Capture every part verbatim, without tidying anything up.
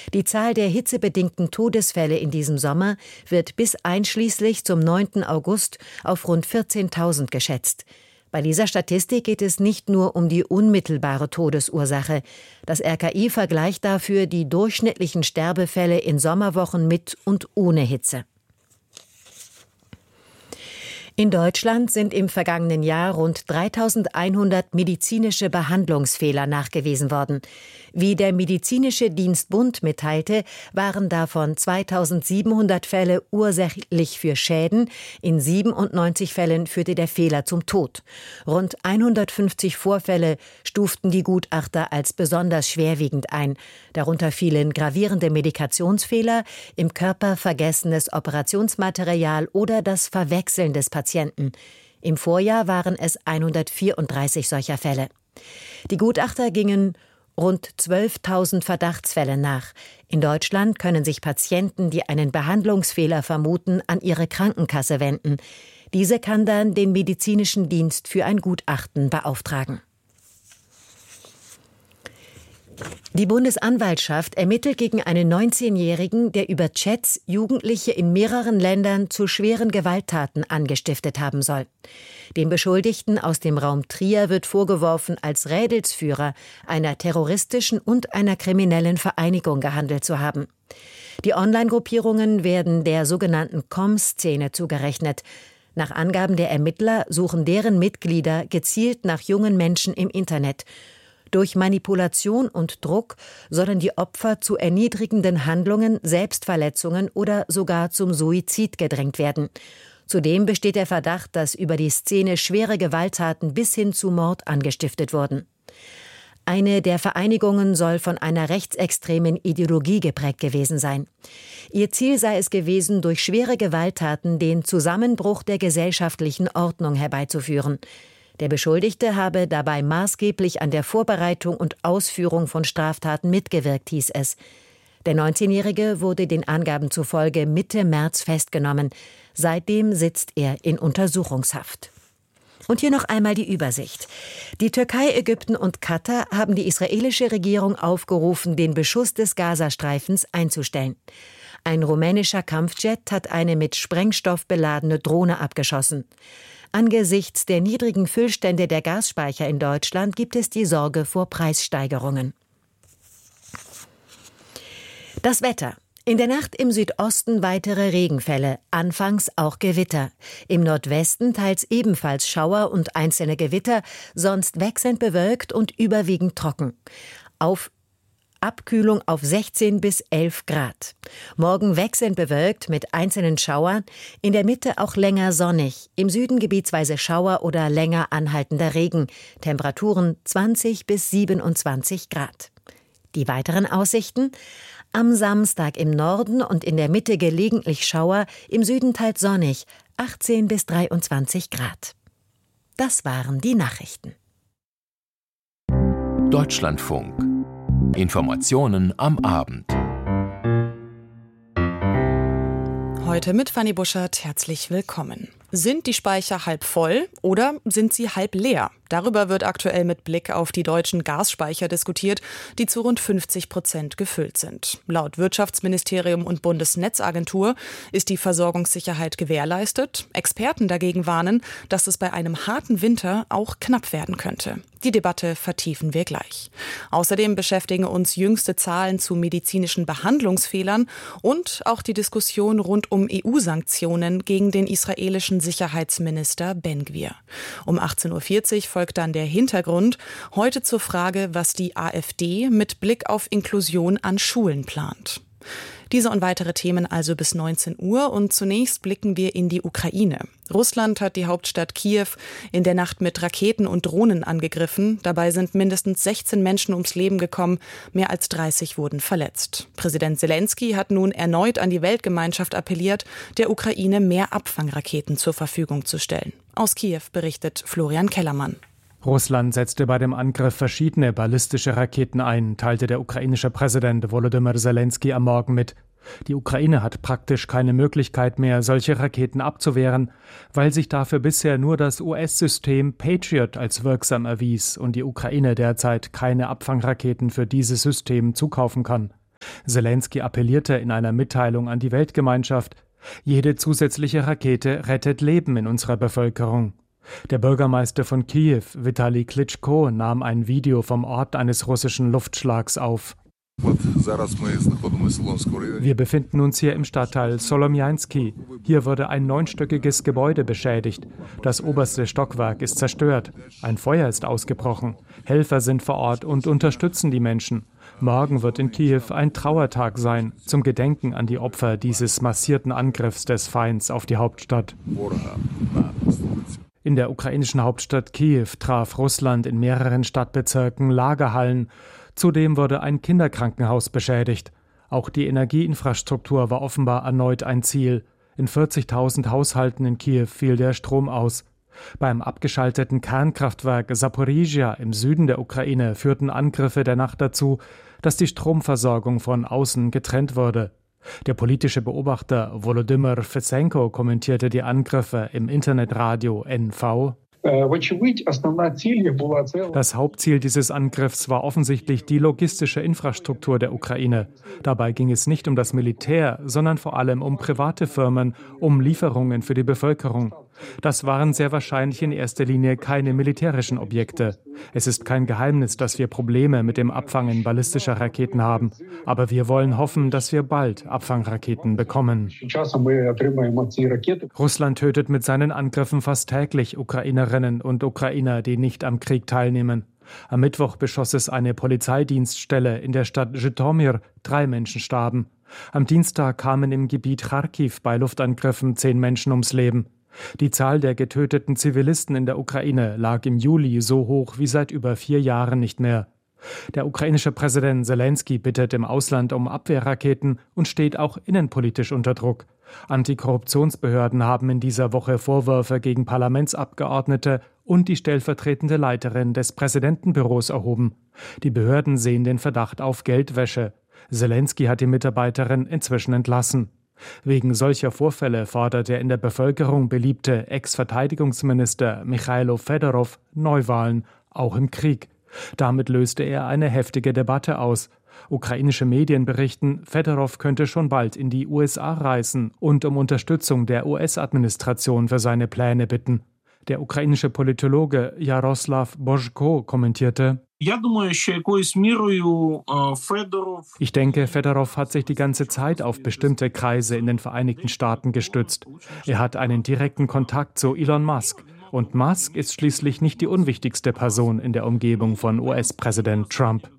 Die Zahl der hitzebedingten Todesfälle in diesem Sommer wird bis einschließlich zum neunten August auf rund vierzehntausend geschätzt. Bei dieser Statistik geht es nicht nur um die unmittelbare Todesursache. Das R K I vergleicht dafür die durchschnittlichen Sterbefälle in Sommerwochen mit und ohne Hitze. In Deutschland sind im vergangenen Jahr rund dreitausendeinhundert medizinische Behandlungsfehler nachgewiesen worden. Wie der Medizinische Dienstbund mitteilte, waren davon zweitausendsiebenhundert Fälle ursächlich für Schäden, in siebenundneunzig Fällen führte der Fehler zum Tod. Rund hundertfünfzig Vorfälle stuften die Gutachter als besonders schwerwiegend ein. Darunter fielen gravierende Medikationsfehler, im Körper vergessenes Operationsmaterial oder das Verwechseln des Patienten. Im Vorjahr waren es hundertvierunddreißig solcher Fälle. Die Gutachter gingen rund zwölftausend Verdachtsfälle nach. In Deutschland können sich Patienten, die einen Behandlungsfehler vermuten, an ihre Krankenkasse wenden. Diese kann dann den medizinischen Dienst für ein Gutachten beauftragen. Die Bundesanwaltschaft ermittelt gegen einen neunzehnjährigen, der über Chats Jugendliche in mehreren Ländern zu schweren Gewalttaten angestiftet haben soll. Dem Beschuldigten aus dem Raum Trier wird vorgeworfen, als Rädelsführer einer terroristischen und einer kriminellen Vereinigung gehandelt zu haben. Die Online-Gruppierungen werden der sogenannten Com-Szene zugerechnet. Nach Angaben der Ermittler suchen deren Mitglieder gezielt nach jungen Menschen im Internet. Durch Manipulation und Druck sollen die Opfer zu erniedrigenden Handlungen, Selbstverletzungen oder sogar zum Suizid gedrängt werden. Zudem besteht der Verdacht, dass über die Szene schwere Gewalttaten bis hin zu Mord angestiftet wurden. Eine der Vereinigungen soll von einer rechtsextremen Ideologie geprägt gewesen sein. Ihr Ziel sei es gewesen, durch schwere Gewalttaten den Zusammenbruch der gesellschaftlichen Ordnung herbeizuführen. Der Beschuldigte habe dabei maßgeblich an der Vorbereitung und Ausführung von Straftaten mitgewirkt, hieß es. Der neunzehnjährige wurde den Angaben zufolge Mitte März festgenommen. Seitdem sitzt er in Untersuchungshaft. Und hier noch einmal die Übersicht. Die Türkei, Ägypten und Katar haben die israelische Regierung aufgerufen, den Beschuss des Gazastreifens einzustellen. Ein rumänischer Kampfjet hat eine mit Sprengstoff beladene Drohne abgeschossen. Angesichts der niedrigen Füllstände der Gasspeicher in Deutschland gibt es die Sorge vor Preissteigerungen. Das Wetter. In der Nacht im Südosten weitere Regenfälle, anfangs auch Gewitter. Im Nordwesten teils ebenfalls Schauer und einzelne Gewitter, sonst wechselnd bewölkt und überwiegend trocken. Auf Abkühlung auf sechzehn bis elf Grad. Morgen wechselnd bewölkt mit einzelnen Schauern, in der Mitte auch länger sonnig, im Süden gebietsweise Schauer oder länger anhaltender Regen. Temperaturen zwanzig bis siebenundzwanzig Grad. Die weiteren Aussichten? Am Samstag im Norden und in der Mitte gelegentlich Schauer, im Süden teils sonnig, achtzehn bis dreiundzwanzig Grad. Das waren die Nachrichten. Deutschlandfunk. Informationen am Abend. Heute mit Fanny Buschert, herzlich willkommen. Sind die Speicher halb voll oder sind sie halb leer? Darüber wird aktuell mit Blick auf die deutschen Gasspeicher diskutiert, die zu rund fünfzig Prozent gefüllt sind. Laut Wirtschaftsministerium und Bundesnetzagentur ist die Versorgungssicherheit gewährleistet. Experten dagegen warnen, dass es bei einem harten Winter auch knapp werden könnte. Die Debatte vertiefen wir gleich. Außerdem beschäftigen uns jüngste Zahlen zu medizinischen Behandlungsfehlern und auch die Diskussion rund um E U-Sanktionen gegen den israelischen Sicherheitsminister Ben-Gvir. Um achtzehn Uhr vierzig folgt dann der Hintergrund. Heute zur Frage, was die AfD mit Blick auf Inklusion an Schulen plant. Diese und weitere Themen also bis neunzehn Uhr und zunächst blicken wir in die Ukraine. Russland hat die Hauptstadt Kiew in der Nacht mit Raketen und Drohnen angegriffen. Dabei sind mindestens sechzehn Menschen ums Leben gekommen, mehr als dreißig wurden verletzt. Präsident Selenskyj hat nun erneut an die Weltgemeinschaft appelliert, der Ukraine mehr Abfangraketen zur Verfügung zu stellen. Aus Kiew berichtet Florian Kellermann. Russland setzte bei dem Angriff verschiedene ballistische Raketen ein, teilte der ukrainische Präsident Volodymyr Selenskyj am Morgen mit. Die Ukraine hat praktisch keine Möglichkeit mehr, solche Raketen abzuwehren, weil sich dafür bisher nur das U S-System Patriot als wirksam erwies und die Ukraine derzeit keine Abfangraketen für dieses System zukaufen kann. Selensky appellierte in einer Mitteilung an die Weltgemeinschaft: Jede zusätzliche Rakete rettet Leben in unserer Bevölkerung. Der Bürgermeister von Kiew, Vitali Klitschko, nahm ein Video vom Ort eines russischen Luftschlags auf. Wir befinden uns hier im Stadtteil Solomjansky. Hier wurde ein neunstöckiges Gebäude beschädigt. Das oberste Stockwerk ist zerstört. Ein Feuer ist ausgebrochen. Helfer sind vor Ort und unterstützen die Menschen. Morgen wird in Kiew ein Trauertag sein, zum Gedenken an die Opfer dieses massierten Angriffs des Feinds auf die Hauptstadt. In der ukrainischen Hauptstadt Kiew traf Russland in mehreren Stadtbezirken Lagerhallen. Zudem wurde ein Kinderkrankenhaus beschädigt. Auch die Energieinfrastruktur war offenbar erneut ein Ziel. In vierzigtausend Haushalten in Kiew fiel der Strom aus. Beim abgeschalteten Kernkraftwerk Saporizhia im Süden der Ukraine führten Angriffe der Nacht dazu, dass die Stromversorgung von außen getrennt wurde. Der politische Beobachter Volodymyr Fesenko kommentierte die Angriffe im Internetradio N V. Das Hauptziel dieses Angriffs war offensichtlich die logistische Infrastruktur der Ukraine. Dabei ging es nicht um das Militär, sondern vor allem um private Firmen, um Lieferungen für die Bevölkerung. Das waren sehr wahrscheinlich in erster Linie keine militärischen Objekte. Es ist kein Geheimnis, dass wir Probleme mit dem Abfangen ballistischer Raketen haben. Aber wir wollen hoffen, dass wir bald Abfangraketen bekommen. Russland tötet mit seinen Angriffen fast täglich Ukrainerinnen und Ukrainer, die nicht am Krieg teilnehmen. Am Mittwoch beschoss es eine Polizeidienststelle in der Stadt Zhytomyr. Drei Menschen starben. Am Dienstag kamen im Gebiet Charkiw bei Luftangriffen zehn Menschen ums Leben. Die Zahl der getöteten Zivilisten in der Ukraine lag im Juli so hoch wie seit über vier Jahren nicht mehr. Der ukrainische Präsident Selensky bittet im Ausland um Abwehrraketen und steht auch innenpolitisch unter Druck. Antikorruptionsbehörden haben in dieser Woche Vorwürfe gegen Parlamentsabgeordnete und die stellvertretende Leiterin des Präsidentenbüros erhoben. Die Behörden sehen den Verdacht auf Geldwäsche. Selensky hat die Mitarbeiterin inzwischen entlassen. Wegen solcher Vorfälle fordert der in der Bevölkerung beliebte Ex-Verteidigungsminister Michailo Fedorov Neuwahlen, auch im Krieg. Damit löste er eine heftige Debatte aus. Ukrainische Medien berichten, Fedorov könnte schon bald in die U S A reisen und um Unterstützung der U S-Administration für seine Pläne bitten. Der ukrainische Politologe Jaroslav Božko kommentierte: Ich denke, Fedorov hat sich die ganze Zeit auf bestimmte Kreise in den Vereinigten Staaten gestützt. Er hat einen direkten Kontakt zu Elon Musk. Und Musk ist schließlich nicht die unwichtigste Person in der Umgebung von U S-Präsident Trump.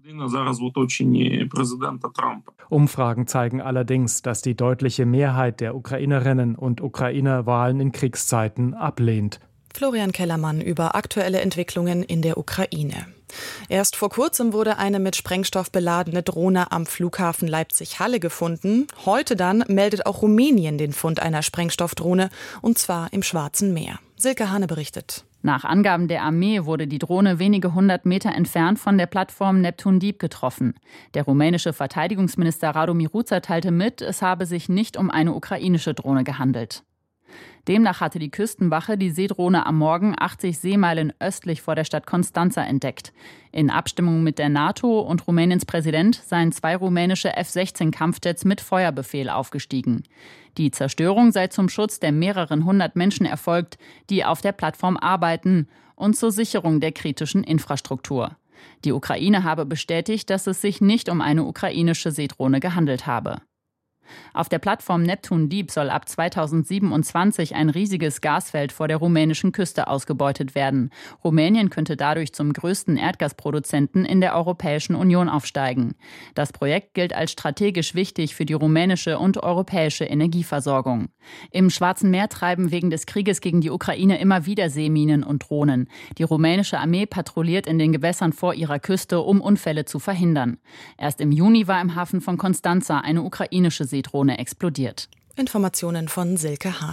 Umfragen zeigen allerdings, dass die deutliche Mehrheit der Ukrainerinnen und Ukrainer Wahlen in Kriegszeiten ablehnt. Florian Kellermann über aktuelle Entwicklungen in der Ukraine. Erst vor kurzem wurde eine mit Sprengstoff beladene Drohne am Flughafen Leipzig-Halle gefunden. Heute dann meldet auch Rumänien den Fund einer Sprengstoffdrohne, und zwar im Schwarzen Meer. Silke Hane berichtet. Nach Angaben der Armee wurde die Drohne wenige hundert Meter entfernt von der Plattform Neptun Deep getroffen. Der rumänische Verteidigungsminister Radu Miruța teilte mit, es habe sich nicht um eine ukrainische Drohne gehandelt. Demnach hatte die Küstenwache die Seedrohne am Morgen achtzig Seemeilen östlich vor der Stadt Constanța entdeckt. In Abstimmung mit der NATO und Rumäniens Präsident seien zwei rumänische F sechzehn Kampfjets mit Feuerbefehl aufgestiegen. Die Zerstörung sei zum Schutz der mehreren hundert Menschen erfolgt, die auf der Plattform arbeiten, und zur Sicherung der kritischen Infrastruktur. Die Ukraine habe bestätigt, dass es sich nicht um eine ukrainische Seedrohne gehandelt habe. Auf der Plattform Neptun Deep soll ab zweitausendsiebenundzwanzig ein riesiges Gasfeld vor der rumänischen Küste ausgebeutet werden. Rumänien könnte dadurch zum größten Erdgasproduzenten in der Europäischen Union aufsteigen. Das Projekt gilt als strategisch wichtig für die rumänische und europäische Energieversorgung. Im Schwarzen Meer treiben wegen des Krieges gegen die Ukraine immer wieder Seeminen und Drohnen. Die rumänische Armee patrouilliert in den Gewässern vor ihrer Küste, um Unfälle zu verhindern. Erst im Juni war im Hafen von Constanța eine ukrainische Seedrohne explodiert. Informationen von Silke Hane.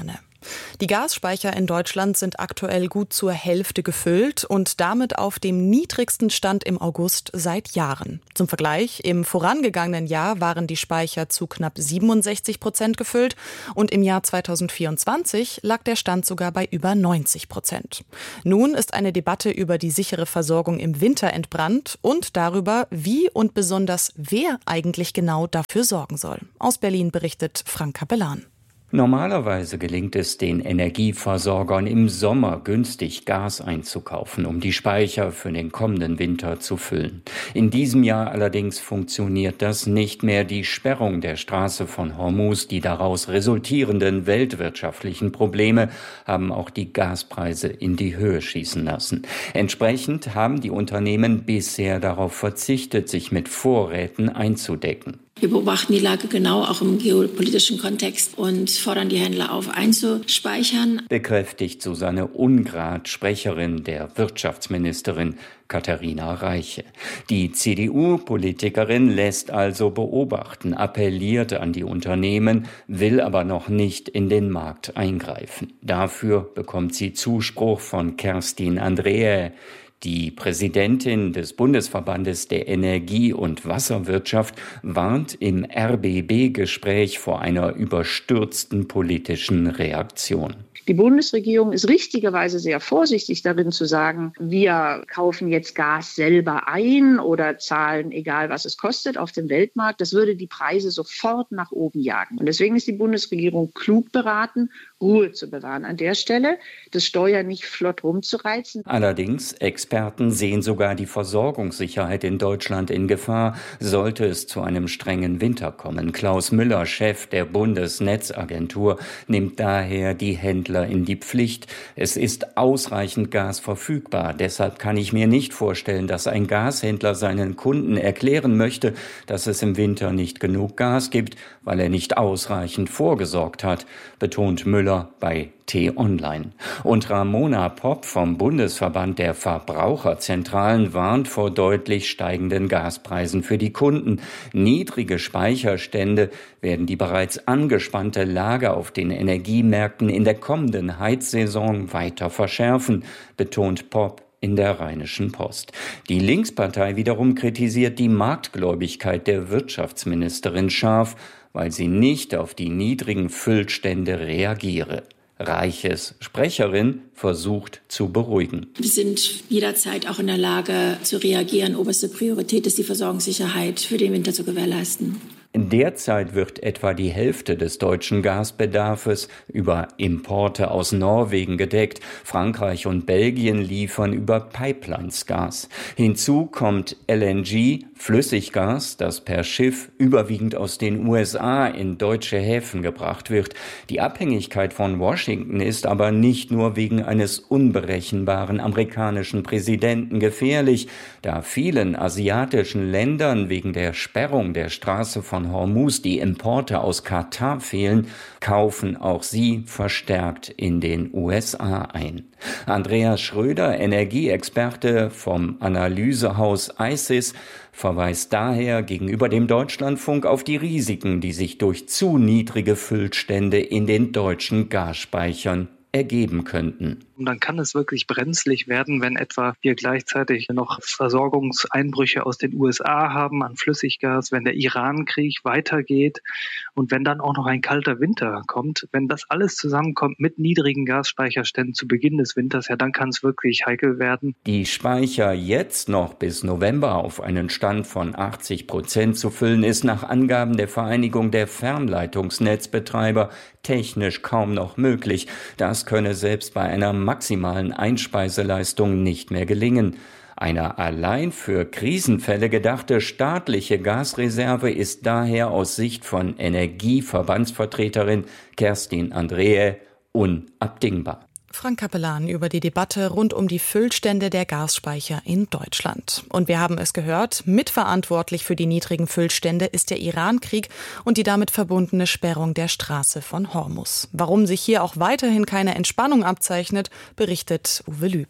Die Gasspeicher in Deutschland sind aktuell gut zur Hälfte gefüllt und damit auf dem niedrigsten Stand im August seit Jahren. Zum Vergleich, im vorangegangenen Jahr waren die Speicher zu knapp siebenundsechzig Prozent gefüllt und im Jahr zweitausendvierundzwanzig lag der Stand sogar bei über neunzig Prozent. Nun ist eine Debatte über die sichere Versorgung im Winter entbrannt und darüber, wie und besonders wer eigentlich genau dafür sorgen soll. Aus Berlin berichtet Frank Capellan. Normalerweise gelingt es den Energieversorgern im Sommer günstig Gas einzukaufen, um die Speicher für den kommenden Winter zu füllen. In diesem Jahr allerdings funktioniert das nicht mehr. Die Sperrung der Straße von Hormuz, die daraus resultierenden weltwirtschaftlichen Probleme haben auch die Gaspreise in die Höhe schießen lassen. Entsprechend haben die Unternehmen bisher darauf verzichtet, sich mit Vorräten einzudecken. Wir beobachten die Lage genau, auch im geopolitischen Kontext, und fordern die Händler auf, einzuspeichern. Bekräftigt Susanne Ungrad, Sprecherin der Wirtschaftsministerin Katharina Reiche. Die C D U-Politikerin lässt also beobachten, appelliert an die Unternehmen, will aber noch nicht in den Markt eingreifen. Dafür bekommt sie Zuspruch von Kerstin Andreae. Die Präsidentin des Bundesverbandes der Energie- und Wasserwirtschaft warnt im R B B-Gespräch vor einer überstürzten politischen Reaktion. Die Bundesregierung ist richtigerweise sehr vorsichtig darin zu sagen, wir kaufen jetzt Gas selber ein oder zahlen, egal was es kostet, auf dem Weltmarkt. Das würde die Preise sofort nach oben jagen. Und deswegen ist die Bundesregierung klug beraten, Ruhe zu bewahren an der Stelle, das Steuer nicht flott rumzureizen. Allerdings, Experten sehen sogar die Versorgungssicherheit in Deutschland in Gefahr, sollte es zu einem strengen Winter kommen. Klaus Müller, Chef der Bundesnetzagentur, nimmt daher die Händler in die Pflicht. Es ist ausreichend Gas verfügbar. Deshalb kann ich mir nicht vorstellen, dass ein Gashändler seinen Kunden erklären möchte, dass es im Winter nicht genug Gas gibt, weil er nicht ausreichend vorgesorgt hat, betont Müller bei T-Online. Und Ramona Popp vom Bundesverband der Verbraucherzentralen warnt vor deutlich steigenden Gaspreisen für die Kunden. Niedrige Speicherstände werden die bereits angespannte Lage auf den Energiemärkten in der kommenden Heizsaison weiter verschärfen, betont Popp in der Rheinischen Post. Die Linkspartei wiederum kritisiert die Marktgläubigkeit der Wirtschaftsministerin scharf, weil sie nicht auf die niedrigen Füllstände reagiere. Reiches Sprecherin versucht zu beruhigen. Wir sind jederzeit auch in der Lage zu reagieren. Oberste Priorität ist die Versorgungssicherheit für den Winter zu gewährleisten. Derzeit wird etwa die Hälfte des deutschen Gasbedarfes über Importe aus Norwegen gedeckt. Frankreich und Belgien liefern über Pipelines Gas. Hinzu kommt L N G, Flüssiggas, das per Schiff überwiegend aus den U S A in deutsche Häfen gebracht wird. Die Abhängigkeit von Washington ist aber nicht nur wegen eines unberechenbaren amerikanischen Präsidenten gefährlich, da vielen asiatischen Ländern wegen der Sperrung der Straße von Hormuz die Importe aus Katar fehlen, kaufen auch sie verstärkt in den U S A ein. Andreas Schröder, Energieexperte vom Analysehaus ICIS, verweist daher gegenüber dem Deutschlandfunk auf die Risiken, die sich durch zu niedrige Füllstände in den deutschen Gasspeichern ergeben könnten. Und dann kann es wirklich brenzlig werden, wenn etwa wir gleichzeitig noch Versorgungseinbrüche aus den U S A haben an Flüssiggas, wenn der Iran-Krieg weitergeht und wenn dann auch noch ein kalter Winter kommt. Wenn das alles zusammenkommt mit niedrigen Gasspeicherständen zu Beginn des Winters, ja, dann kann es wirklich heikel werden. Die Speicher jetzt noch bis November auf einen Stand von achtzig Prozent zu füllen, ist nach Angaben der Vereinigung der Fernleitungsnetzbetreiber technisch kaum noch möglich. Das könne selbst bei einer maximalen Einspeiseleistung nicht mehr gelingen. Eine allein für Krisenfälle gedachte staatliche Gasreserve ist daher aus Sicht von Energieverbandsvertreterin Kerstin Andreae unabdingbar. Frank Capellan über die Debatte rund um die Füllstände der Gasspeicher in Deutschland. Und wir haben es gehört, mitverantwortlich für die niedrigen Füllstände ist der Iran-Krieg und die damit verbundene Sperrung der Straße von Hormuz. Warum sich hier auch weiterhin keine Entspannung abzeichnet, berichtet Uwe Lüb.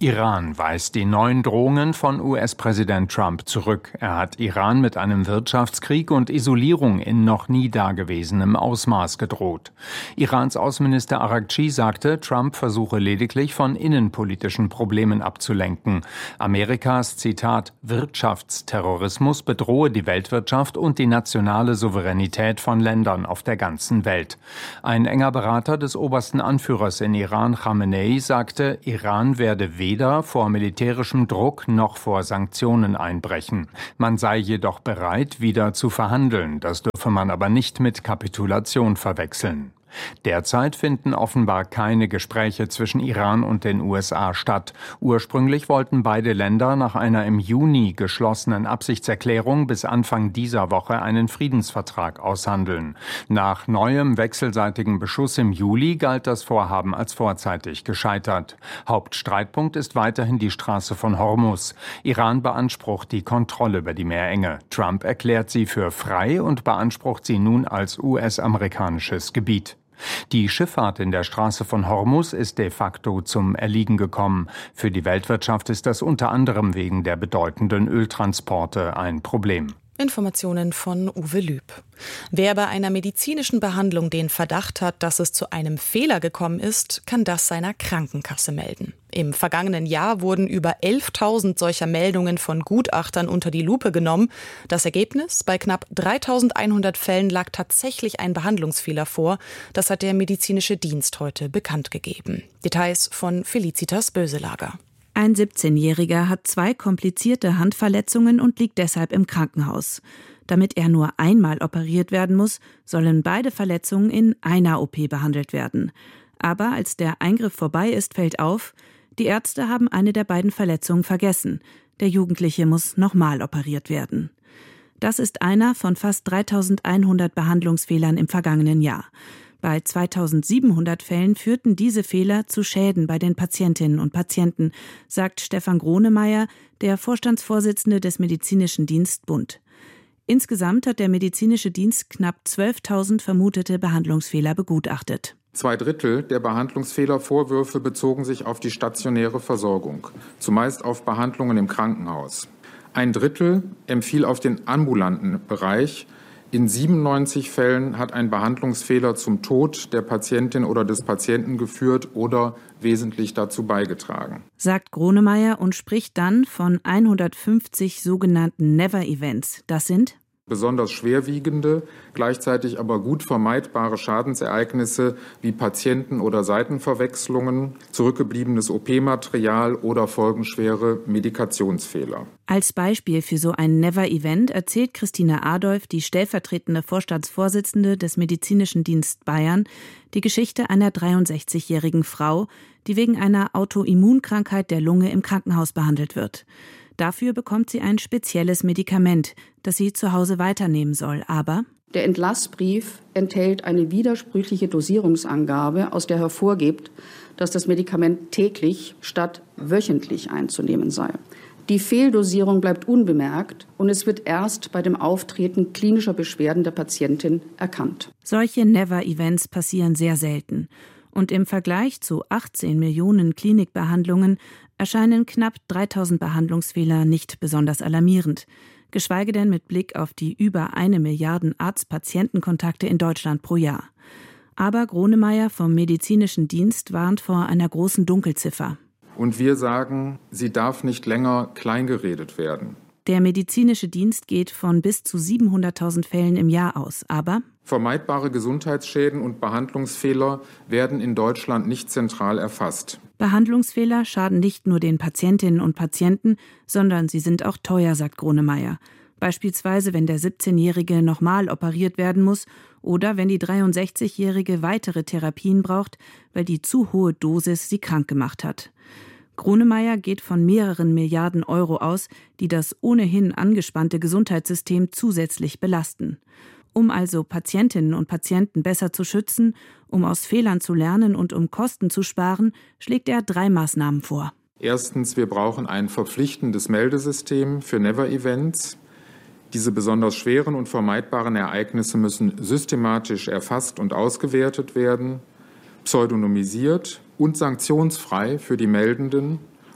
Iran weist die neuen Drohungen von U S-Präsident Trump zurück. Er hat Iran mit einem Wirtschaftskrieg und Isolierung in noch nie dagewesenem Ausmaß gedroht. Irans Außenminister Araghchi sagte, Trump versuche lediglich von innenpolitischen Problemen abzulenken. Amerikas, Zitat, Wirtschaftsterrorismus bedrohe die Weltwirtschaft und die nationale Souveränität von Ländern auf der ganzen Welt. Ein enger Berater des obersten Anführers in Iran, Khamenei, sagte, Iran werde weder weder vor militärischem Druck noch vor Sanktionen einbrechen. Man sei jedoch bereit, wieder zu verhandeln. Das dürfe man aber nicht mit Kapitulation verwechseln. Derzeit finden offenbar keine Gespräche zwischen Iran und den U S A statt. Ursprünglich wollten beide Länder nach einer im Juni geschlossenen Absichtserklärung bis Anfang dieser Woche einen Friedensvertrag aushandeln. Nach neuem wechselseitigen Beschuss im Juli galt das Vorhaben als vorzeitig gescheitert. Hauptstreitpunkt ist weiterhin die Straße von Hormuz. Iran beansprucht die Kontrolle über die Meerenge. Trump erklärt sie für frei und beansprucht sie nun als U S-amerikanisches Gebiet. Die Schifffahrt in der Straße von Hormuz ist de facto zum Erliegen gekommen. Für die Weltwirtschaft ist das unter anderem wegen der bedeutenden Öltransporte ein Problem. Informationen von Uwe Lüb. Wer bei einer medizinischen Behandlung den Verdacht hat, dass es zu einem Fehler gekommen ist, kann das seiner Krankenkasse melden. Im vergangenen Jahr wurden über elftausend solcher Meldungen von Gutachtern unter die Lupe genommen. Das Ergebnis: Bei knapp dreitausendeinhundert Fällen lag tatsächlich ein Behandlungsfehler vor. Das hat der medizinische Dienst heute bekannt gegeben. Details von Felicitas Böselager. Ein siebzehnjähriger hat zwei komplizierte Handverletzungen und liegt deshalb im Krankenhaus. Damit er nur einmal operiert werden muss, sollen beide Verletzungen in einer O P behandelt werden. Aber als der Eingriff vorbei ist, fällt auf, die Ärzte haben eine der beiden Verletzungen vergessen. Der Jugendliche muss nochmal operiert werden. Das ist einer von fast dreitausendeinhundert Behandlungsfehlern im vergangenen Jahr. Bei zweitausendsiebenhundert Fällen führten diese Fehler zu Schäden bei den Patientinnen und Patienten, sagt Stefan Gronemeyer, der Vorstandsvorsitzende des Medizinischen Dienst Bund. Insgesamt hat der Medizinische Dienst knapp zwölftausend vermutete Behandlungsfehler begutachtet. Zwei Drittel der Behandlungsfehlervorwürfe bezogen sich auf die stationäre Versorgung, zumeist auf Behandlungen im Krankenhaus. Ein Drittel empfiel auf den ambulanten Bereich. In siebenundneunzig Fällen hat ein Behandlungsfehler zum Tod der Patientin oder des Patienten geführt oder wesentlich dazu beigetragen, sagt Gronemeyer und spricht dann von hundertfünfzig sogenannten Never-Events. Das sind besonders schwerwiegende, gleichzeitig aber gut vermeidbare Schadensereignisse wie Patienten- oder Seitenverwechslungen, zurückgebliebenes O P-Material oder folgenschwere Medikationsfehler. Als Beispiel für so ein Never-Event erzählt Christina Adolf, die stellvertretende Vorstandsvorsitzende des Medizinischen Dienst Bayern, die Geschichte einer dreiundsechzigjährigen Frau, die wegen einer Autoimmunkrankheit der Lunge im Krankenhaus behandelt wird. Dafür bekommt sie ein spezielles Medikament, das sie zu Hause weiternehmen soll. Aber der Entlassbrief enthält eine widersprüchliche Dosierungsangabe, aus der hervorgeht, dass das Medikament täglich statt wöchentlich einzunehmen sei. Die Fehldosierung bleibt unbemerkt und es wird erst bei dem Auftreten klinischer Beschwerden der Patientin erkannt. Solche Never-Events passieren sehr selten. Und im Vergleich zu achtzehn Millionen Klinikbehandlungen erscheinen knapp dreitausend Behandlungsfehler nicht besonders alarmierend, geschweige denn mit Blick auf die über eine Milliarde Arzt-Patienten-Kontakte in Deutschland pro Jahr. Aber Gronemeyer vom Medizinischen Dienst warnt vor einer großen Dunkelziffer. Und wir sagen, sie darf nicht länger kleingeredet werden. Der Medizinische Dienst geht von bis zu siebenhunderttausend Fällen im Jahr aus, aber vermeidbare Gesundheitsschäden und Behandlungsfehler werden in Deutschland nicht zentral erfasst. Behandlungsfehler schaden nicht nur den Patientinnen und Patienten, sondern sie sind auch teuer, sagt Gronemeyer. Beispielsweise, wenn der siebzehnjährige nochmal operiert werden muss oder wenn die dreiundsechzigjährige weitere Therapien braucht, weil die zu hohe Dosis sie krank gemacht hat. Gronemeyer geht von mehreren Milliarden Euro aus, die das ohnehin angespannte Gesundheitssystem zusätzlich belasten. Um also Patientinnen und Patienten besser zu schützen, um aus Fehlern zu lernen und um Kosten zu sparen, schlägt er drei Maßnahmen vor. Erstens, wir brauchen ein verpflichtendes Meldesystem für Never-Events. Diese besonders schweren und vermeidbaren Ereignisse müssen systematisch erfasst und ausgewertet werden, pseudonymisiert und sanktionsfrei für die Meldenden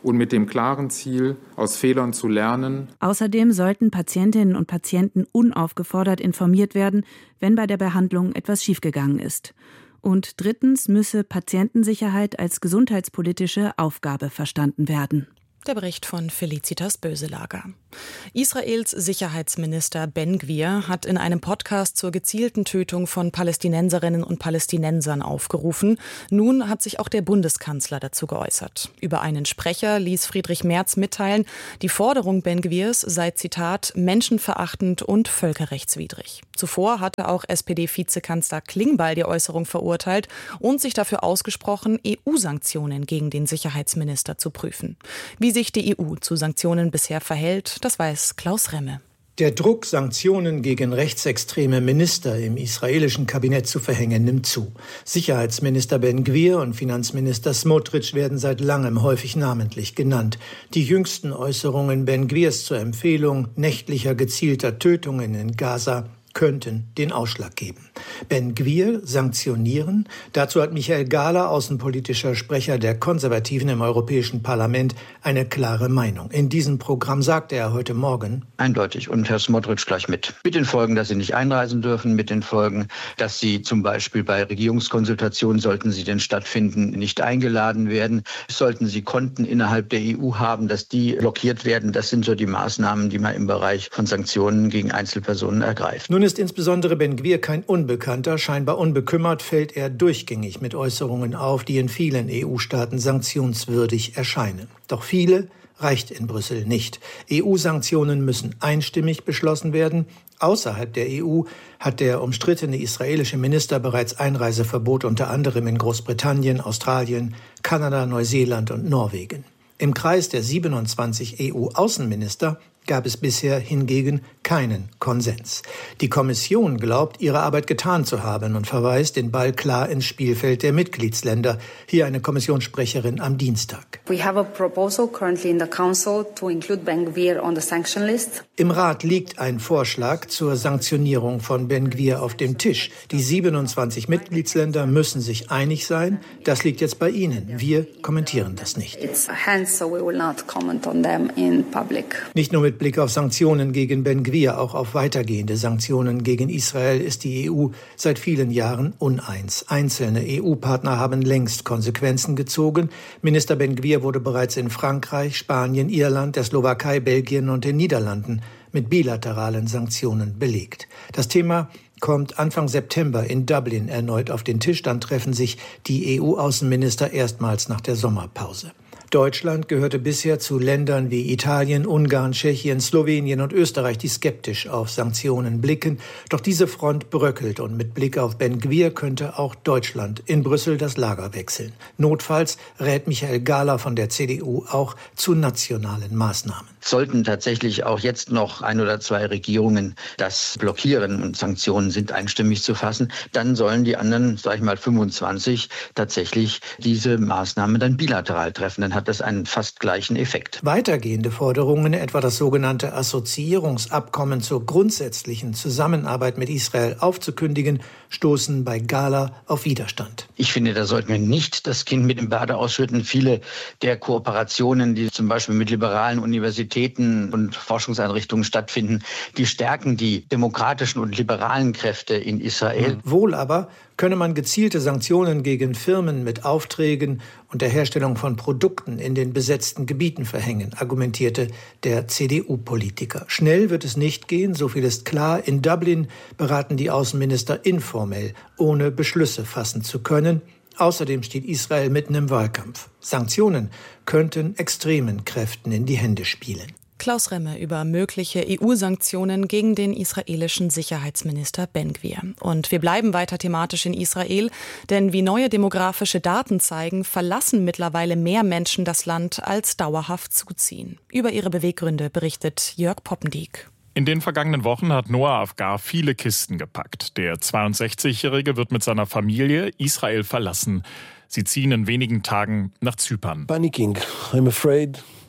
und mit dem klaren Ziel, aus Fehlern zu lernen. Außerdem sollten Patientinnen und Patienten unaufgefordert informiert werden, wenn bei der Behandlung etwas schiefgegangen ist. Und drittens müsse Patientensicherheit als gesundheitspolitische Aufgabe verstanden werden. Der Bericht von Felicitas Böselager. Israels Sicherheitsminister Ben Gvir hat in einem Podcast zur gezielten Tötung von Palästinenserinnen und Palästinensern aufgerufen. Nun hat sich auch der Bundeskanzler dazu geäußert. Über einen Sprecher ließ Friedrich Merz mitteilen, die Forderung Ben Gvirs sei, Zitat, menschenverachtend und völkerrechtswidrig. Zuvor hatte auch S P D-Vizekanzler Klingbeil die Äußerung verurteilt und sich dafür ausgesprochen, E U-Sanktionen gegen den Sicherheitsminister zu prüfen. Wie sich die E U zu Sanktionen bisher verhält, das weiß Klaus Remme. Der Druck, Sanktionen gegen rechtsextreme Minister im israelischen Kabinett zu verhängen, nimmt zu. Sicherheitsminister Ben Gvir und Finanzminister Smotrich werden seit langem häufig namentlich genannt. Die jüngsten Äußerungen Ben Gvirs zur Empfehlung nächtlicher gezielter Tötungen in Gaza könnten den Ausschlag geben. Ben Gvir sanktionieren? Dazu hat Michael Gahler, außenpolitischer Sprecher der Konservativen im Europäischen Parlament, eine klare Meinung. In diesem Programm sagte er heute Morgen: Eindeutig. Und Herr Smotrich gleich mit. Mit den Folgen, dass sie nicht einreisen dürfen, mit den Folgen, dass sie zum Beispiel bei Regierungskonsultationen, sollten sie denn stattfinden, nicht eingeladen werden. Sollten sie Konten innerhalb der E U haben, dass die blockiert werden. Das sind so die Maßnahmen, die man im Bereich von Sanktionen gegen Einzelpersonen ergreift. Nun ist insbesondere Ben Gvir kein Unbekannter. Scheinbar unbekümmert fällt er durchgängig mit Äußerungen auf, die in vielen E U-Staaten sanktionswürdig erscheinen. Doch viele reicht in Brüssel nicht. E U-Sanktionen müssen einstimmig beschlossen werden. Außerhalb der E U hat der umstrittene israelische Minister bereits Einreiseverbot unter anderem in Großbritannien, Australien, Kanada, Neuseeland und Norwegen. Im Kreis der siebenundzwanzig E U-Außenminister gab es bisher hingegen keinen Konsens. Die Kommission glaubt, ihre Arbeit getan zu haben und verweist den Ball klar ins Spielfeld der Mitgliedsländer. Hier eine Kommissionssprecherin am Dienstag. We have a proposal currently in the Council to include Ben Gvir on the sanction list. Im Rat liegt ein Vorschlag zur Sanktionierung von Ben Gvir auf dem Tisch. Die siebenundzwanzig Mitgliedsländer müssen sich einig sein. Das liegt jetzt bei Ihnen. Wir kommentieren das nicht. It's hands, so we will not comment on them in public. Nicht nur mit Blick auf Sanktionen gegen Ben Gvir, auch auf weitergehende Sanktionen gegen Israel ist die E U seit vielen Jahren uneins. Einzelne E U-Partner haben längst Konsequenzen gezogen. Minister Ben Gvir wurde bereits in Frankreich, Spanien, Irland, der Slowakei, Belgien und den Niederlanden mit bilateralen Sanktionen belegt. Das Thema kommt Anfang September in Dublin erneut auf den Tisch. Dann treffen sich die E U-Außenminister erstmals nach der Sommerpause. Deutschland gehörte bisher zu Ländern wie Italien, Ungarn, Tschechien, Slowenien und Österreich, die skeptisch auf Sanktionen blicken. Doch diese Front bröckelt und mit Blick auf Ben Gvir könnte auch Deutschland in Brüssel das Lager wechseln. Notfalls rät Michael Gahler von der C D U auch zu nationalen Maßnahmen. Sollten tatsächlich auch jetzt noch ein oder zwei Regierungen das blockieren und Sanktionen sind einstimmig zu fassen, dann sollen die anderen, sag ich mal, fünfundzwanzig tatsächlich diese Maßnahmen dann bilateral treffen. Dann hat das einen fast gleichen Effekt. Weitergehende Forderungen, etwa das sogenannte Assoziierungsabkommen zur grundsätzlichen Zusammenarbeit mit Israel aufzukündigen, stoßen bei Gahler auf Widerstand. Ich finde, da sollten wir nicht das Kind mit dem Bade ausschütten. Viele der Kooperationen, die zum Beispiel mit liberalen Universitäten und Forschungseinrichtungen stattfinden, die stärken die demokratischen und liberalen Kräfte in Israel. Wohl aber könne man gezielte Sanktionen gegen Firmen mit Aufträgen und der Herstellung von Produkten in den besetzten Gebieten verhängen, argumentierte der C D U-Politiker. Schnell wird es nicht gehen, so viel ist klar. In Dublin beraten die Außenminister informell, ohne Beschlüsse fassen zu können. Außerdem steht Israel mitten im Wahlkampf. Sanktionen könnten extremen Kräften in die Hände spielen. Klaus Remme über mögliche E U-Sanktionen gegen den israelischen Sicherheitsminister Ben Gvir. Und wir bleiben weiter thematisch in Israel, denn wie neue demografische Daten zeigen, verlassen mittlerweile mehr Menschen das Land, als dauerhaft zuziehen. Über ihre Beweggründe berichtet Jörg Poppendiek. In den vergangenen Wochen hat Noah Afgar viele Kisten gepackt. Der zweiundsechzigjährige wird mit seiner Familie Israel verlassen. Sie ziehen in wenigen Tagen nach Zypern. Panicking. I'm afraid.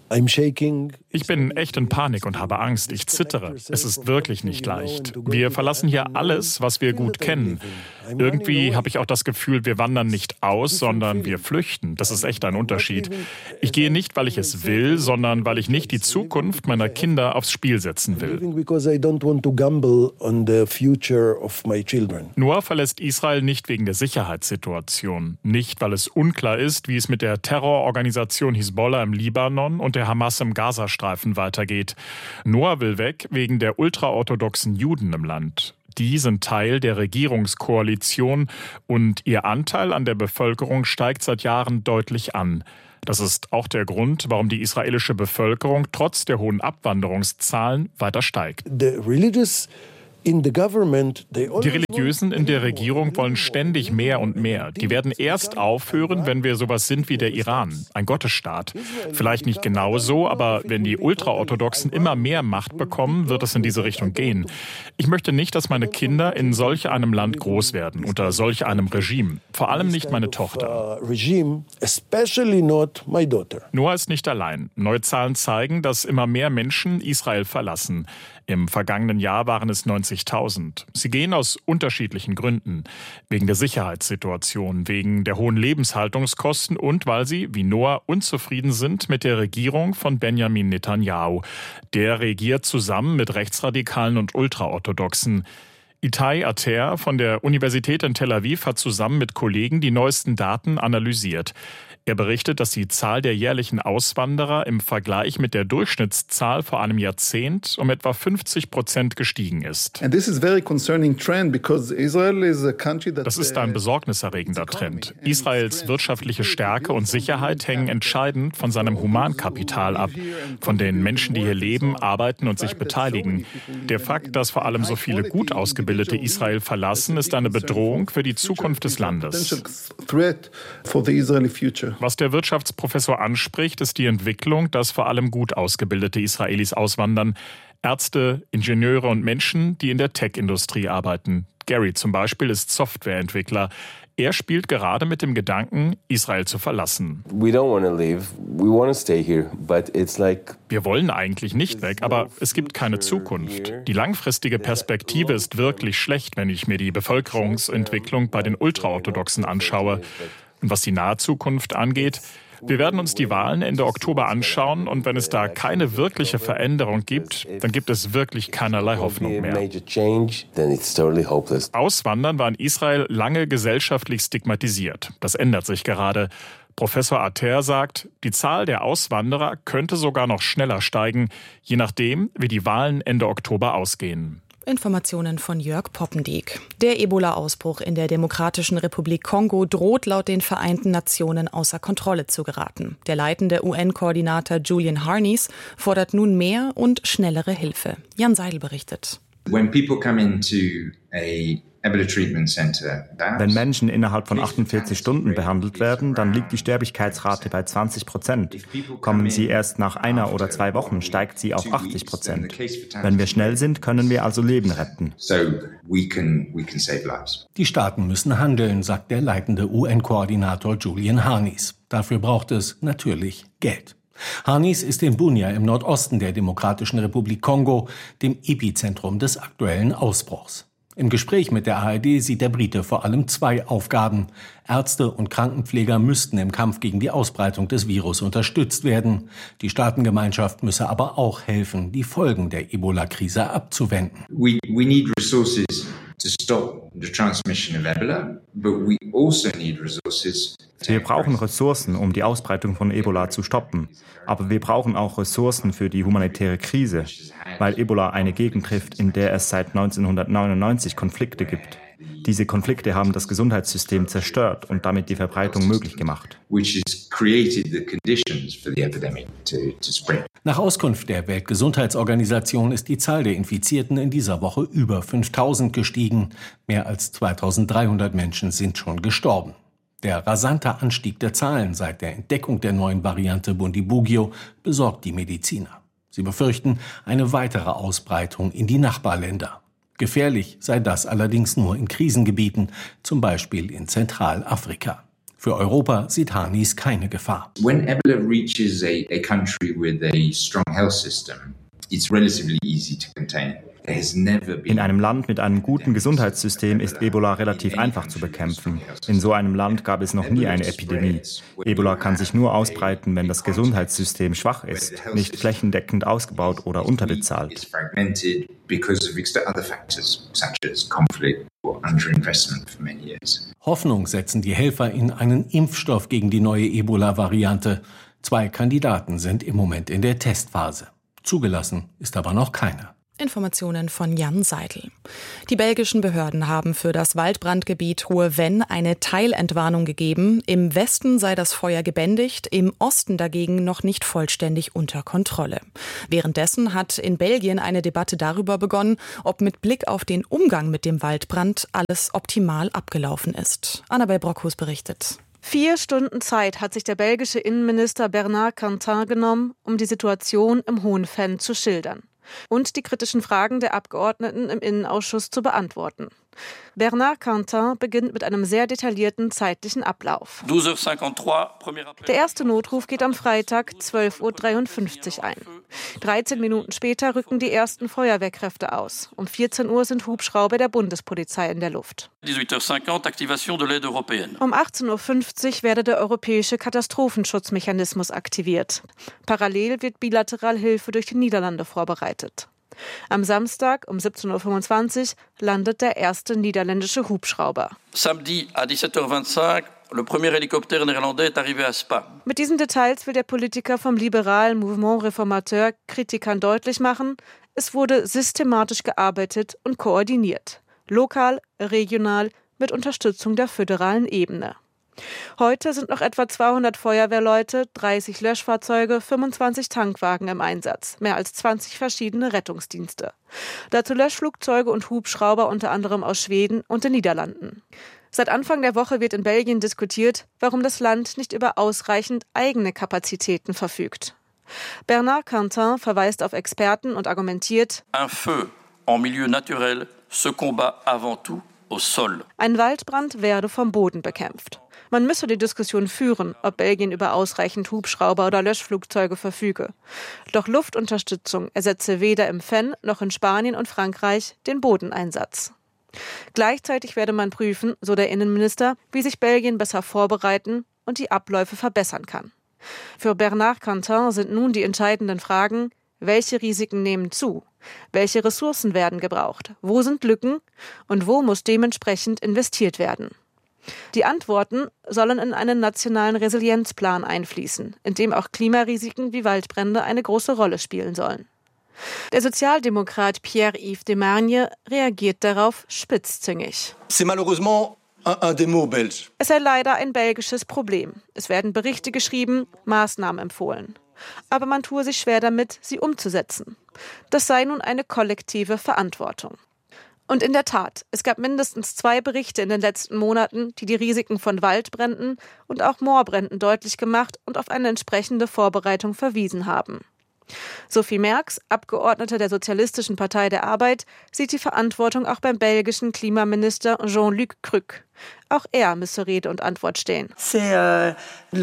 Ich bin echt in Panik und habe Angst. Ich zittere. Es ist wirklich nicht leicht. Wir verlassen hier alles, was wir gut kennen. Irgendwie habe ich auch das Gefühl, wir wandern nicht aus, sondern wir flüchten. Das ist echt ein Unterschied. Ich gehe nicht, weil ich es will, sondern weil ich nicht die Zukunft meiner Kinder aufs Spiel setzen will. Noah verlässt Israel nicht wegen der Sicherheitssituation. Nicht, weil es unklar ist, wie es mit der Terrororganisation Hisbollah im Libanon und der Hamas im Gazastreifen weitergeht. Noah will weg wegen der ultraorthodoxen Juden im Land. Die sind Teil der Regierungskoalition und ihr Anteil an der Bevölkerung steigt seit Jahren deutlich an. Das ist auch der Grund, warum die israelische Bevölkerung trotz der hohen Abwanderungszahlen weiter steigt. Die Religiösen in der Regierung wollen ständig mehr und mehr. Die werden erst aufhören, wenn wir sowas sind wie der Iran, ein Gottesstaat. Vielleicht nicht genau so, aber wenn die Ultraorthodoxen immer mehr Macht bekommen, wird es in diese Richtung gehen. Ich möchte nicht, dass meine Kinder in solch einem Land groß werden, unter solch einem Regime. Vor allem nicht meine Tochter. Noah ist nicht allein. Neue Zahlen zeigen, dass immer mehr Menschen Israel verlassen. Im vergangenen Jahr waren es neunzigtausend. Sie gehen aus unterschiedlichen Gründen. Wegen der Sicherheitssituation, wegen der hohen Lebenshaltungskosten und weil sie, wie Noah, unzufrieden sind mit der Regierung von Benjamin Netanyahu. Der regiert zusammen mit Rechtsradikalen und Ultraorthodoxen. Itai Ater von der Universität in Tel Aviv hat zusammen mit Kollegen die neuesten Daten analysiert. Er berichtet, dass die Zahl der jährlichen Auswanderer im Vergleich mit der Durchschnittszahl vor einem Jahrzehnt um etwa fünfzig Prozent gestiegen ist. Das ist ein besorgniserregender Trend. Israels wirtschaftliche Stärke und Sicherheit hängen entscheidend von seinem Humankapital ab, von den Menschen, die hier leben, arbeiten und sich beteiligen. Der Fakt, dass vor allem so viele gut ausgebildete Israel verlassen, ist eine Bedrohung für die Zukunft des Landes. Was der Wirtschaftsprofessor anspricht, ist die Entwicklung, dass vor allem gut ausgebildete Israelis auswandern. Ärzte, Ingenieure und Menschen, die in der Tech-Industrie arbeiten. Gary zum Beispiel ist Softwareentwickler. Er spielt gerade mit dem Gedanken, Israel zu verlassen. Wir wollen eigentlich nicht weg, aber es gibt keine Zukunft. Die langfristige Perspektive ist wirklich schlecht, wenn ich mir die Bevölkerungsentwicklung bei den Ultraorthodoxen anschaue. Und was die nahe Zukunft angeht, wir werden uns die Wahlen Ende Oktober anschauen und wenn es da keine wirkliche Veränderung gibt, dann gibt es wirklich keinerlei Hoffnung mehr. Auswandern war in Israel lange gesellschaftlich stigmatisiert. Das ändert sich gerade. Professor Ater sagt, die Zahl der Auswanderer könnte sogar noch schneller steigen, je nachdem, wie die Wahlen Ende Oktober ausgehen. Informationen von Jörg Poppendiek. Der Ebola-Ausbruch in der Demokratischen Republik Kongo droht laut den Vereinten Nationen außer Kontrolle zu geraten. Der leitende U N-Koordinator Julian Harness fordert nun mehr und schnellere Hilfe. Jan Seidel berichtet. When people come into a Wenn Menschen innerhalb von achtundvierzig Stunden behandelt werden, dann liegt die Sterblichkeitsrate bei zwanzig Prozent. Kommen sie erst nach einer oder zwei Wochen, steigt sie auf achtzig Prozent. Wenn wir schnell sind, können wir also Leben retten. Die Staaten müssen handeln, sagt der leitende U N-Koordinator Julian Harness. Dafür braucht es natürlich Geld. Harness ist in Bunia im Nordosten der Demokratischen Republik Kongo, dem Epizentrum des aktuellen Ausbruchs. Im Gespräch mit der A R D sieht der Brite vor allem zwei Aufgaben. Ärzte und Krankenpfleger müssten im Kampf gegen die Ausbreitung des Virus unterstützt werden. Die Staatengemeinschaft müsse aber auch helfen, die Folgen der Ebola-Krise abzuwenden. We, we need resources to stop the transmission of Ebola, but we also need resources. Wir brauchen Ressourcen, um die Ausbreitung von Ebola zu stoppen. Aber wir brauchen auch Ressourcen für die humanitäre Krise, weil Ebola eine Gegend trifft, in der es seit neunzehnhundertneunundneunzig Konflikte gibt. Diese Konflikte haben das Gesundheitssystem zerstört und damit die Verbreitung möglich gemacht. Nach Auskunft der Weltgesundheitsorganisation ist die Zahl der Infizierten in dieser Woche über fünftausend gestiegen. Mehr als zweitausenddreihundert Menschen sind schon gestorben. Der rasante Anstieg der Zahlen seit der Entdeckung der neuen Variante Bundibugyo besorgt die Mediziner. Sie befürchten eine weitere Ausbreitung in die Nachbarländer. Gefährlich sei das allerdings nur in Krisengebieten, zum Beispiel in Zentralafrika. Für Europa sieht Harnies keine Gefahr. When Ebola reaches a, a country with a strong health system, it's relatively easy to contain. In einem Land mit einem guten Gesundheitssystem ist Ebola relativ einfach zu bekämpfen. In so einem Land gab es noch nie eine Epidemie. Ebola kann sich nur ausbreiten, wenn das Gesundheitssystem schwach ist, nicht flächendeckend ausgebaut oder unterbezahlt. Hoffnung setzen die Helfer in einen Impfstoff gegen die neue Ebola-Variante. Zwei Kandidaten sind im Moment in der Testphase. Zugelassen ist aber noch keiner. Informationen von Jan Seidel. Die belgischen Behörden haben für das Waldbrandgebiet Hohe Venn eine Teilentwarnung gegeben. Im Westen sei das Feuer gebändigt, im Osten dagegen noch nicht vollständig unter Kontrolle. Währenddessen hat in Belgien eine Debatte darüber begonnen, ob mit Blick auf den Umgang mit dem Waldbrand alles optimal abgelaufen ist. Annabel Brockhus berichtet. Vier Stunden Zeit hat sich der belgische Innenminister Bernard Quentin genommen, um die Situation im Hohen Venn zu schildern und die kritischen Fragen der Abgeordneten im Innenausschuss zu beantworten. Bernard Quentin beginnt mit einem sehr detaillierten zeitlichen Ablauf. Der erste Notruf geht am Freitag zwölf Uhr dreiundfünfzig ein. dreizehn Minuten später rücken die ersten Feuerwehrkräfte aus. Um vierzehn Uhr sind Hubschrauber der Bundespolizei in der Luft. Um achtzehn Uhr fünfzig werde der europäische Katastrophenschutzmechanismus aktiviert. Parallel wird bilateral Hilfe durch die Niederlande vorbereitet. Am Samstag um siebzehn Uhr fünfundzwanzig landet der erste niederländische Hubschrauber. Samedi à dix-sept heures vingt-cinq, le premier hélicoptère néerlandais est arrivé à Spa. Mit diesen Details will der Politiker vom liberalen Mouvement Réformateur Kritikern deutlich machen, es wurde systematisch gearbeitet und koordiniert. Lokal, regional, mit Unterstützung der föderalen Ebene. Heute sind noch etwa zweihundert Feuerwehrleute, dreißig Löschfahrzeuge, fünfundzwanzig Tankwagen im Einsatz, mehr als zwanzig verschiedene Rettungsdienste. Dazu Löschflugzeuge und Hubschrauber unter anderem aus Schweden und den Niederlanden. Seit Anfang der Woche wird in Belgien diskutiert, warum das Land nicht über ausreichend eigene Kapazitäten verfügt. Bernard Quentin verweist auf Experten und argumentiert: Un feu en milieu naturel se combat avant tout au sol. Ein Waldbrand werde vom Boden bekämpft. Man müsse die Diskussion führen, ob Belgien über ausreichend Hubschrauber oder Löschflugzeuge verfüge. Doch Luftunterstützung ersetze weder im Venn noch in Spanien und Frankreich den Bodeneinsatz. Gleichzeitig werde man prüfen, so der Innenminister, wie sich Belgien besser vorbereiten und die Abläufe verbessern kann. Für Bernard Quentin sind nun die entscheidenden Fragen: Welche Risiken nehmen zu? Welche Ressourcen werden gebraucht? Wo sind Lücken? Und wo muss dementsprechend investiert werden? Die Antworten sollen in einen nationalen Resilienzplan einfließen, in dem auch Klimarisiken wie Waldbrände eine große Rolle spielen sollen. Der Sozialdemokrat Pierre-Yves Demargne reagiert darauf spitzzüngig. Es sei leider ein belgisches Problem. Es werden Berichte geschrieben, Maßnahmen empfohlen. Aber man tue sich schwer damit, sie umzusetzen. Das sei nun eine kollektive Verantwortung. Und in der Tat, es gab mindestens zwei Berichte in den letzten Monaten, die die Risiken von Waldbränden und auch Moorbränden deutlich gemacht und auf eine entsprechende Vorbereitung verwiesen haben. Sophie Merx, Abgeordnete der Sozialistischen Partei der Arbeit, sieht die Verantwortung auch beim belgischen Klimaminister Jean-Luc Cruc. Auch er müsse Rede und Antwort stehen. Der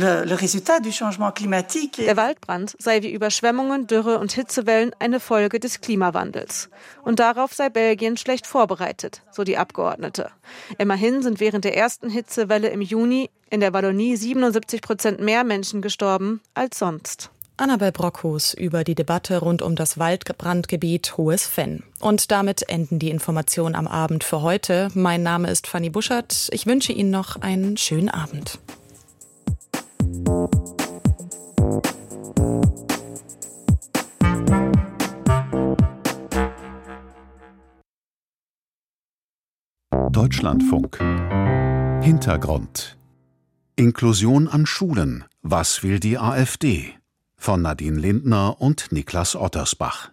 Waldbrand sei wie Überschwemmungen, Dürre und Hitzewellen eine Folge des Klimawandels. Und darauf sei Belgien schlecht vorbereitet, so die Abgeordnete. Immerhin sind während der ersten Hitzewelle im Juni in der Wallonie siebenundsiebzig Prozent mehr Menschen gestorben als sonst. Annabel Brockhus über die Debatte rund um das Waldbrandgebiet Hohes Venn. Und damit enden die Informationen am Abend für heute. Mein Name ist Fanny Buschert. Ich wünsche Ihnen noch einen schönen Abend. Deutschlandfunk. Hintergrund. Inklusion an Schulen. Was will die AfD? Von Nadine Lindner und Niklas Ottersbach.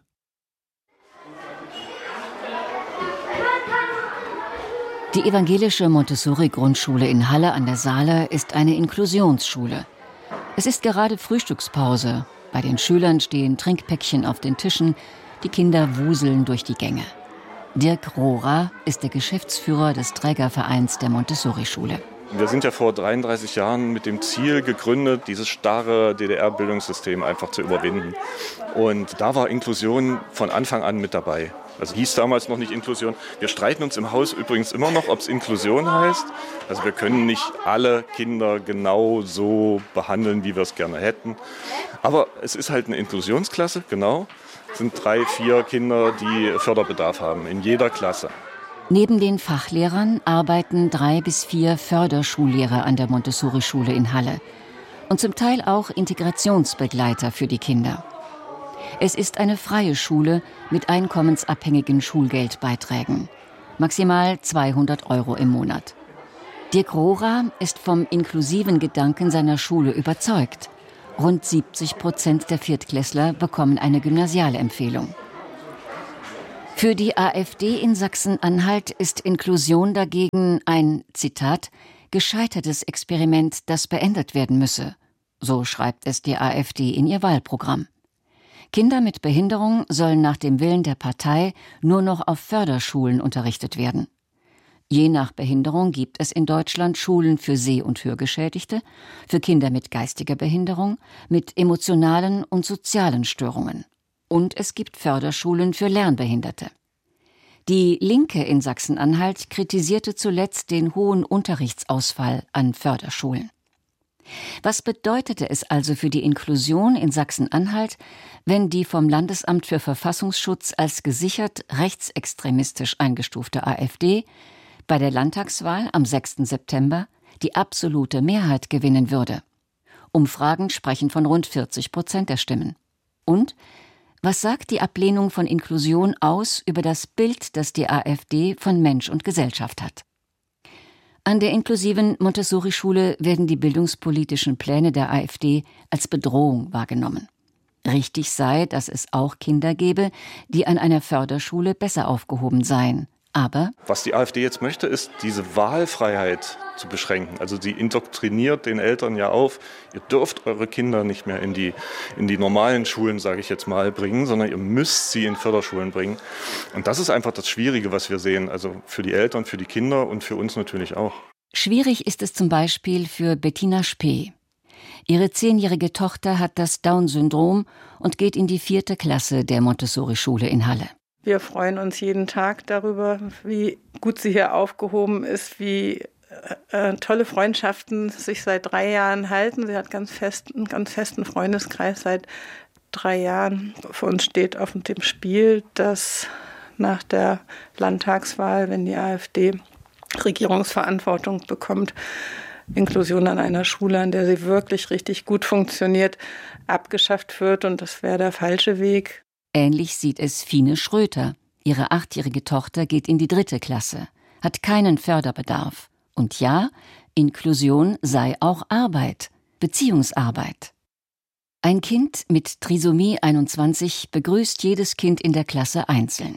Die evangelische Montessori-Grundschule in Halle an der Saale ist eine Inklusionsschule. Es ist gerade Frühstückspause. Bei den Schülern stehen Trinkpäckchen auf den Tischen. Die Kinder wuseln durch die Gänge. Dirk Rohrer ist der Geschäftsführer des Trägervereins der Montessori-Schule. Wir sind ja vor dreiunddreißig Jahren mit dem Ziel gegründet, dieses starre D D R-Bildungssystem einfach zu überwinden. Und da war Inklusion von Anfang an mit dabei. Also hieß damals noch nicht Inklusion. Wir streiten uns im Haus übrigens immer noch, ob es Inklusion heißt. Also wir können nicht alle Kinder genau so behandeln, wie wir es gerne hätten. Aber es ist halt eine Inklusionsklasse, genau. Es sind drei, vier Kinder, die Förderbedarf haben, in jeder Klasse. Neben den Fachlehrern arbeiten drei bis vier Förderschullehrer an der Montessori-Schule in Halle und zum Teil auch Integrationsbegleiter für die Kinder. Es ist eine freie Schule mit einkommensabhängigen Schulgeldbeiträgen, maximal zweihundert Euro im Monat. Dirk Rohrer ist vom inklusiven Gedanken seiner Schule überzeugt. Rund siebzig Prozent der Viertklässler bekommen eine Gymnasialempfehlung. Für die AfD in Sachsen-Anhalt ist Inklusion dagegen ein, Zitat, gescheitertes Experiment, das beendet werden müsse. So schreibt es die AfD in ihr Wahlprogramm. Kinder mit Behinderung sollen nach dem Willen der Partei nur noch auf Förderschulen unterrichtet werden. Je nach Behinderung gibt es in Deutschland Schulen für Seh- und Hörgeschädigte, für Kinder mit geistiger Behinderung, mit emotionalen und sozialen Störungen. Und es gibt Förderschulen für Lernbehinderte. Die Linke in Sachsen-Anhalt kritisierte zuletzt den hohen Unterrichtsausfall an Förderschulen. Was bedeutete es also für die Inklusion in Sachsen-Anhalt, wenn die vom Landesamt für Verfassungsschutz als gesichert rechtsextremistisch eingestufte AfD bei der Landtagswahl am sechsten September die absolute Mehrheit gewinnen würde? Umfragen sprechen von rund vierzig Prozent der Stimmen. Und was sagt die Ablehnung von Inklusion aus über das Bild, das die AfD von Mensch und Gesellschaft hat? An der inklusiven Montessori-Schule werden die bildungspolitischen Pläne der AfD als Bedrohung wahrgenommen. Richtig sei, dass es auch Kinder gebe, die an einer Förderschule besser aufgehoben seien. Aber was die AfD jetzt möchte, ist diese Wahlfreiheit zu beschränken. Also sie indoktriniert den Eltern ja auf, ihr dürft eure Kinder nicht mehr in die, in die normalen Schulen, sage ich jetzt mal, bringen, sondern ihr müsst sie in Förderschulen bringen. Und das ist einfach das Schwierige, was wir sehen. Also für die Eltern, für die Kinder und für uns natürlich auch. Schwierig ist es zum Beispiel für Bettina Spee. Ihre zehnjährige Tochter hat das Down-Syndrom und geht in die vierte Klasse der Montessori-Schule in Halle. Wir freuen uns jeden Tag darüber, wie gut sie hier aufgehoben ist, wie äh, tolle Freundschaften sich seit drei Jahren halten. Sie hat ganz fest, einen ganz festen Freundeskreis seit drei Jahren. Für uns steht auf dem Spiel, dass nach der Landtagswahl, wenn die AfD Regierungsverantwortung bekommt, Inklusion an einer Schule, an der sie wirklich richtig gut funktioniert, abgeschafft wird. Und das wäre der falsche Weg. Ähnlich sieht es Fine Schröter. Ihre achtjährige Tochter geht in die dritte Klasse, hat keinen Förderbedarf. Und ja, Inklusion sei auch Arbeit, Beziehungsarbeit. Ein Kind mit Trisomie einundzwanzig begrüßt jedes Kind in der Klasse einzeln.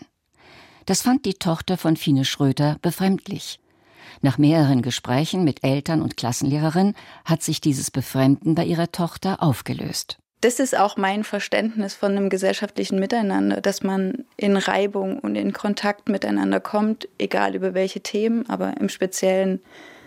Das fand die Tochter von Fine Schröter befremdlich. Nach mehreren Gesprächen mit Eltern und Klassenlehrerin hat sich dieses Befremden bei ihrer Tochter aufgelöst. Das ist auch mein Verständnis von einem gesellschaftlichen Miteinander, dass man in Reibung und in Kontakt miteinander kommt, egal über welche Themen, aber im Speziellen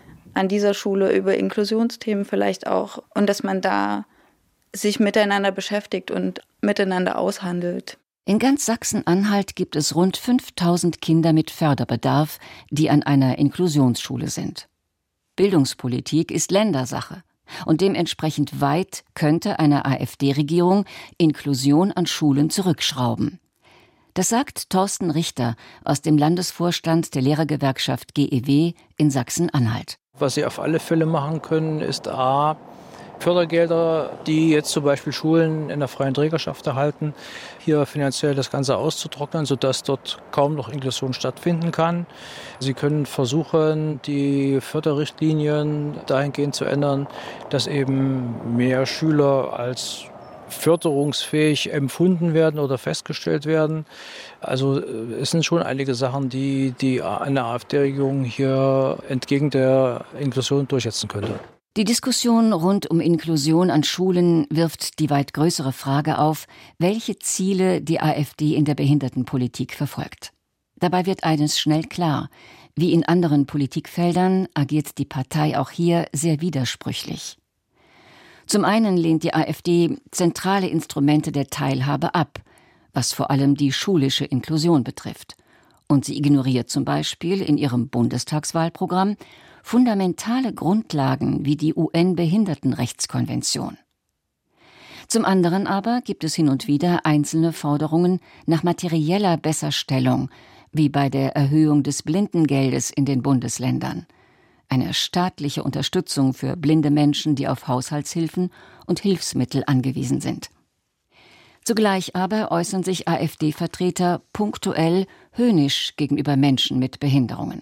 an dieser Schule über Inklusionsthemen vielleicht auch. Und dass man da sich miteinander beschäftigt und miteinander aushandelt. In ganz Sachsen-Anhalt gibt es rund fünftausend Kinder mit Förderbedarf, die an einer Inklusionsschule sind. Bildungspolitik ist Ländersache. Und dementsprechend weit könnte eine AfD-Regierung Inklusion an Schulen zurückschrauben. Das sagt Thorsten Richter aus dem Landesvorstand der Lehrergewerkschaft G E W in Sachsen-Anhalt. Was sie auf alle Fälle machen können, ist a. Fördergelder, die jetzt zum Beispiel Schulen in der freien Trägerschaft erhalten, hier finanziell das Ganze auszutrocknen, sodass dort kaum noch Inklusion stattfinden kann. Sie können versuchen, die Förderrichtlinien dahingehend zu ändern, dass eben mehr Schüler als förderungsfähig empfunden werden oder festgestellt werden. Also es sind schon einige Sachen, die, die eine AfD-Regierung hier entgegen der Inklusion durchsetzen könnte. Die Diskussion rund um Inklusion an Schulen wirft die weit größere Frage auf, welche Ziele die AfD in der Behindertenpolitik verfolgt. Dabei wird eines schnell klar: Wie in anderen Politikfeldern agiert die Partei auch hier sehr widersprüchlich. Zum einen lehnt die AfD zentrale Instrumente der Teilhabe ab, was vor allem die schulische Inklusion betrifft. Und sie ignoriert zum Beispiel in ihrem Bundestagswahlprogramm fundamentale Grundlagen wie die U N-Behindertenrechtskonvention. Zum anderen aber gibt es hin und wieder einzelne Forderungen nach materieller Besserstellung, wie bei der Erhöhung des Blindengeldes in den Bundesländern, eine staatliche Unterstützung für blinde Menschen, die auf Haushaltshilfen und Hilfsmittel angewiesen sind. Zugleich aber äußern sich AfD-Vertreter punktuell höhnisch gegenüber Menschen mit Behinderungen.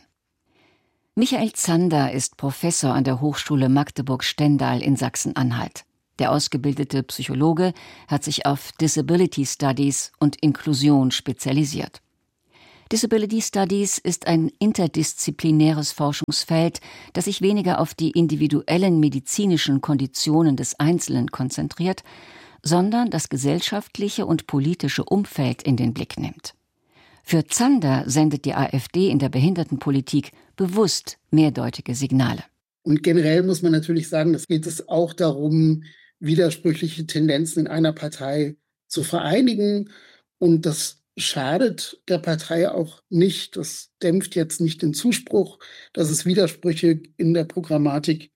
Michael Zander ist Professor an der Hochschule Magdeburg-Stendal in Sachsen-Anhalt. Der ausgebildete Psychologe hat sich auf Disability Studies und Inklusion spezialisiert. Disability Studies ist ein interdisziplinäres Forschungsfeld, das sich weniger auf die individuellen medizinischen Konditionen des Einzelnen konzentriert, sondern das gesellschaftliche und politische Umfeld in den Blick nimmt. Für Zander sendet die AfD in der Behindertenpolitik bewusst mehrdeutige Signale. Und generell muss man natürlich sagen, es geht es auch darum, widersprüchliche Tendenzen in einer Partei zu vereinigen. Und das schadet der Partei auch nicht. Das dämpft jetzt nicht den Zuspruch, dass es Widersprüche in der Programmatik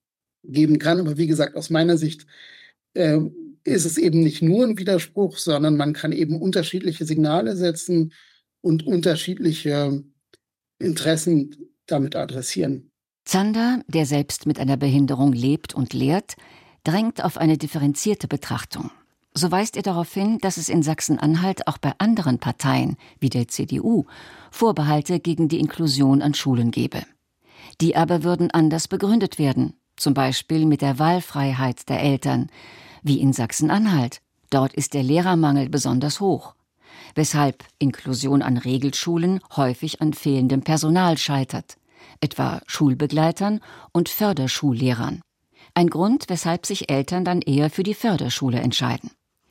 geben kann. Aber wie gesagt, aus meiner Sicht äh, ist es eben nicht nur ein Widerspruch, sondern man kann eben unterschiedliche Signale setzen und unterschiedliche Interessen damit adressieren. Zander, der selbst mit einer Behinderung lebt und lehrt, drängt auf eine differenzierte Betrachtung. So weist er darauf hin, dass es in Sachsen-Anhalt auch bei anderen Parteien, wie der C D U, Vorbehalte gegen die Inklusion an Schulen gebe. Die aber würden anders begründet werden, zum Beispiel mit der Wahlfreiheit der Eltern, wie in Sachsen-Anhalt. Dort ist der Lehrermangel besonders hoch, weshalb Inklusion an Regelschulen häufig an fehlendem Personal scheitert, etwa Schulbegleitern und Förderschullehrern. Ein Grund, weshalb sich Eltern dann eher für die Förderschule entscheiden.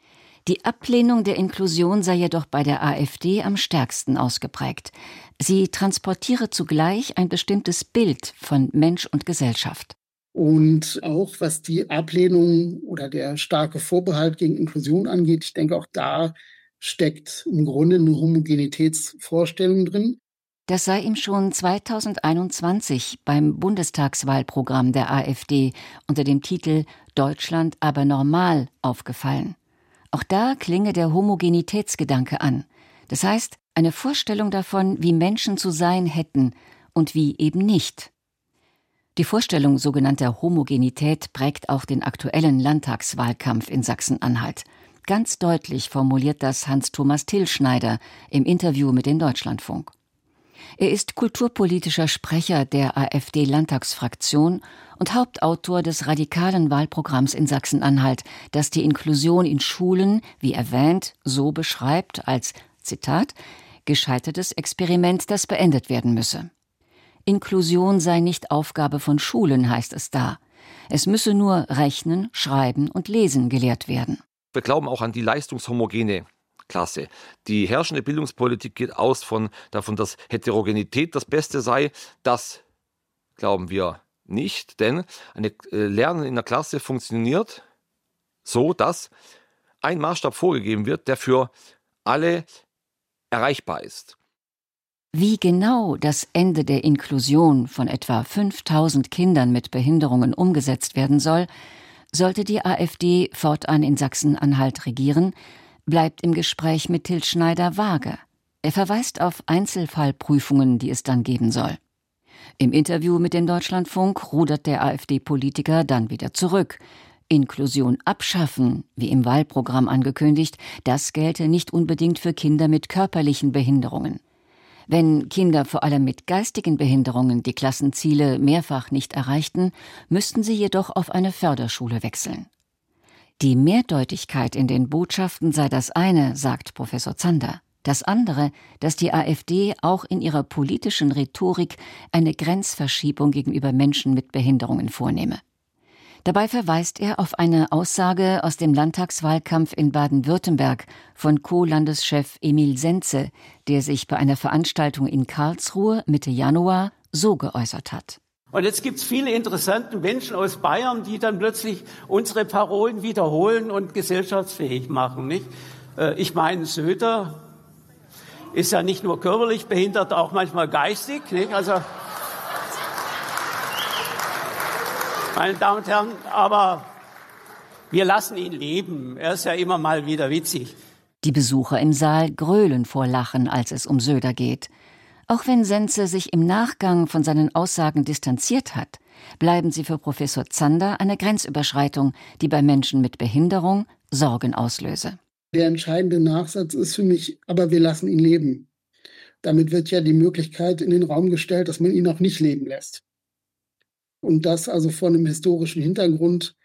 Die Ablehnung der Inklusion sei jedoch bei der AfD am stärksten ausgeprägt. Sie transportiere zugleich ein bestimmtes Bild von Mensch und Gesellschaft. Und auch was die Ablehnung oder der starke Vorbehalt gegen Inklusion angeht, ich denke, auch da steckt im Grunde eine Homogenitätsvorstellung drin. Das sei ihm schon zweitausendeinundzwanzig beim Bundestagswahlprogramm der AfD unter dem Titel »Deutschland aber normal« aufgefallen. Auch da klinge der Homogenitätsgedanke an. Das heißt, eine Vorstellung davon, wie Menschen zu sein hätten und wie eben nicht. Die Vorstellung sogenannter Homogenität prägt auch den aktuellen Landtagswahlkampf in Sachsen-Anhalt. Ganz deutlich formuliert das Hans-Thomas Tillschneider im Interview mit dem Deutschlandfunk. Er ist kulturpolitischer Sprecher der AfD-Landtagsfraktion und Hauptautor des radikalen Wahlprogramms in Sachsen-Anhalt, das die Inklusion in Schulen, wie erwähnt, so beschreibt als, Zitat, gescheitertes Experiment, das beendet werden müsse. Inklusion sei nicht Aufgabe von Schulen, heißt es da. Es müsse nur Rechnen, Schreiben und Lesen gelehrt werden. Wir glauben auch an die leistungshomogene Klasse. Die herrschende Bildungspolitik geht aus von, davon, dass Heterogenität das Beste sei. Das glauben wir nicht, denn ein Lernen in der Klasse funktioniert so, dass ein Maßstab vorgegeben wird, der für alle erreichbar ist. Wie genau das Ende der Inklusion von etwa fünftausend Kindern mit Behinderungen umgesetzt werden soll, sollte die AfD fortan in Sachsen-Anhalt regieren, bleibt im Gespräch mit Tillschneider vage. Er verweist auf Einzelfallprüfungen, die es dann geben soll. Im Interview mit dem Deutschlandfunk rudert der AfD-Politiker dann wieder zurück. Inklusion abschaffen, wie im Wahlprogramm angekündigt, das gelte nicht unbedingt für Kinder mit körperlichen Behinderungen. Wenn Kinder vor allem mit geistigen Behinderungen die Klassenziele mehrfach nicht erreichten, müssten sie jedoch auf eine Förderschule wechseln. Die Mehrdeutigkeit in den Botschaften sei das eine, sagt Professor Zander. Das andere, dass die AfD auch in ihrer politischen Rhetorik eine Grenzverschiebung gegenüber Menschen mit Behinderungen vornehme. Dabei verweist er auf eine Aussage aus dem Landtagswahlkampf in Baden-Württemberg von Co-Landeschef Emil Senze, der sich bei einer Veranstaltung in Karlsruhe Mitte Januar so geäußert hat. Und jetzt gibt es viele interessante Menschen aus Bayern, die dann plötzlich unsere Parolen wiederholen und gesellschaftsfähig machen, nicht? Ich meine, Söder ist ja nicht nur körperlich behindert, auch manchmal geistig, nicht? Also, meine Damen und Herren, aber wir lassen ihn leben. Er ist ja immer mal wieder witzig. Die Besucher im Saal gröhlen vor Lachen, als es um Söder geht. Auch wenn Senze sich im Nachgang von seinen Aussagen distanziert hat, bleiben sie für Professor Zander eine Grenzüberschreitung, die bei Menschen mit Behinderung Sorgen auslöse. Der entscheidende Nachsatz ist für mich, aber wir lassen ihn leben. Damit wird ja die Möglichkeit in den Raum gestellt, dass man ihn auch nicht leben lässt. Und das also vor einem historischen Hintergrund,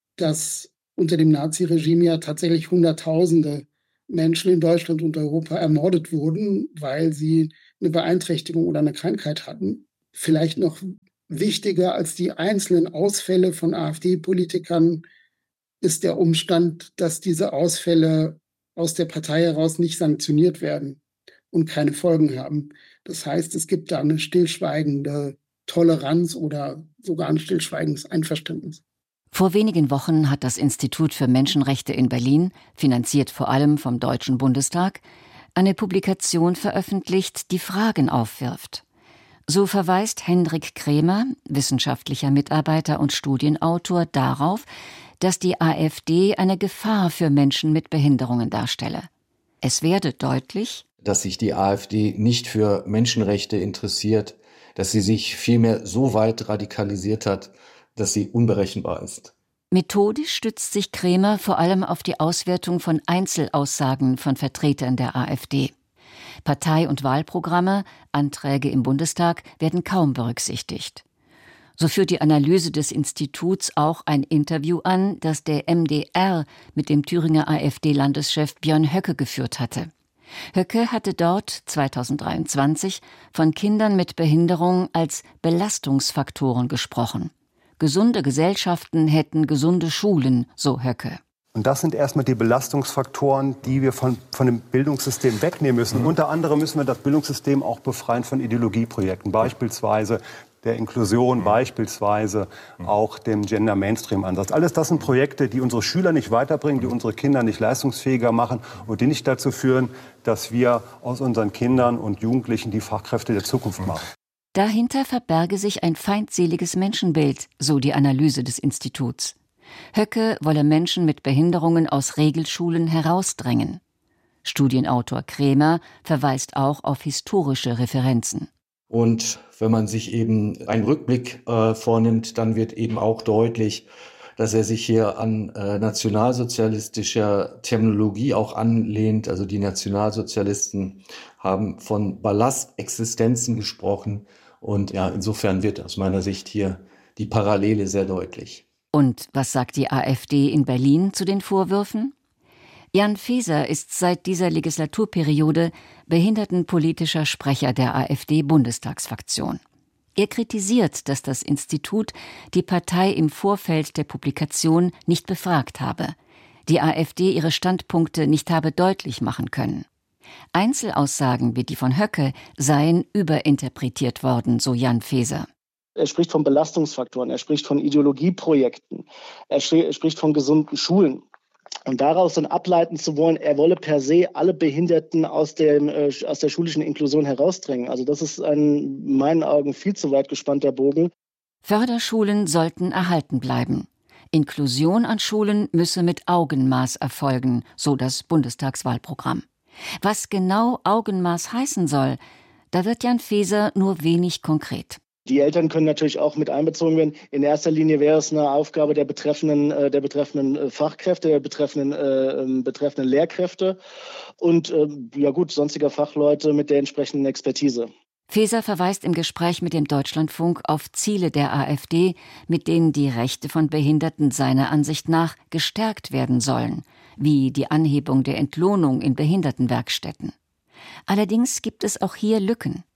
dass unter dem Naziregime ja tatsächlich Hunderttausende Menschen in Deutschland und Europa ermordet wurden, weil sie eine Beeinträchtigung oder eine Krankheit hatten. Vielleicht noch wichtiger als die einzelnen Ausfälle von AfD-Politikern ist der Umstand, dass diese Ausfälle aus der Partei heraus nicht sanktioniert werden und keine Folgen haben. Das heißt, es gibt da eine stillschweigende Toleranz oder sogar ein stillschweigendes Einverständnis. Vor wenigen Wochen hat das Institut für Menschenrechte in Berlin, finanziert vor allem vom Deutschen Bundestag, eine Publikation veröffentlicht, die Fragen aufwirft. So verweist Hendrik Krämer, wissenschaftlicher Mitarbeiter und Studienautor, darauf, dass die AfD eine Gefahr für Menschen mit Behinderungen darstelle. Es werde deutlich, dass sich die AfD nicht für Menschenrechte interessiert, dass sie sich vielmehr so weit radikalisiert hat, dass sie unberechenbar ist. Methodisch stützt sich Krämer vor allem auf die Auswertung von Einzelaussagen von Vertretern der AfD. Partei- und Wahlprogramme, Anträge im Bundestag werden kaum berücksichtigt. So führt die Analyse des Instituts auch ein Interview an, das der M D R mit dem Thüringer AfD-Landeschef Björn Höcke geführt hatte. Höcke hatte dort zweitausenddreiundzwanzig von Kindern mit Behinderung als Belastungsfaktoren gesprochen. Gesunde Gesellschaften hätten gesunde Schulen, so Höcke. Und das sind erstmal die Belastungsfaktoren, die wir von, von dem Bildungssystem wegnehmen müssen. Mhm. Unter anderem müssen wir das Bildungssystem auch befreien von Ideologieprojekten, beispielsweise der Inklusion, mhm. beispielsweise mhm. auch dem Gender-Mainstream-Ansatz. Alles das sind Projekte, die unsere Schüler nicht weiterbringen, die unsere Kinder nicht leistungsfähiger machen und die nicht dazu führen, dass wir aus unseren Kindern und Jugendlichen die Fachkräfte der Zukunft machen. Dahinter verberge sich ein feindseliges Menschenbild, so die Analyse des Instituts. Höcke wolle Menschen mit Behinderungen aus Regelschulen herausdrängen. Studienautor Krämer verweist auch auf historische Referenzen. Und wenn man sich eben einen Rückblick äh, vornimmt, dann wird eben auch deutlich, dass er sich hier an äh, nationalsozialistischer Terminologie auch anlehnt. Also die Nationalsozialisten haben von Ballastexistenzen gesprochen. Und ja, insofern wird aus meiner Sicht hier die Parallele sehr deutlich. Und was sagt die AfD in Berlin zu den Vorwürfen? Jan Faeser ist seit dieser Legislaturperiode behindertenpolitischer Sprecher der AfD-Bundestagsfraktion. Er kritisiert, dass das Institut die Partei im Vorfeld der Publikation nicht befragt habe, die AfD ihre Standpunkte nicht habe deutlich machen können. Einzelaussagen wie die von Höcke seien überinterpretiert worden, so Jan Faeser. Er spricht von Belastungsfaktoren, er spricht von Ideologieprojekten, er spricht von gesunden Schulen. Und daraus dann ableiten zu wollen, er wolle per se alle Behinderten aus, dem, äh, aus der schulischen Inklusion herausdrängen. Also das ist ein, in meinen Augen viel zu weit gespannter Bogen. Förderschulen sollten erhalten bleiben. Inklusion an Schulen müsse mit Augenmaß erfolgen, so das Bundestagswahlprogramm. Was genau Augenmaß heißen soll, da wird Jan Faeser nur wenig konkret. Die Eltern können natürlich auch mit einbezogen werden. In erster Linie wäre es eine Aufgabe der betreffenden, äh, der betreffenden Fachkräfte, der betreffenden, äh, betreffenden Lehrkräfte und äh, ja gut, sonstiger Fachleute mit der entsprechenden Expertise. Faeser verweist im Gespräch mit dem Deutschlandfunk auf Ziele der AfD, mit denen die Rechte von Behinderten seiner Ansicht nach gestärkt werden sollen, wie die Anhebung der Entlohnung in Behindertenwerkstätten. Allerdings gibt es auch hier Lücken.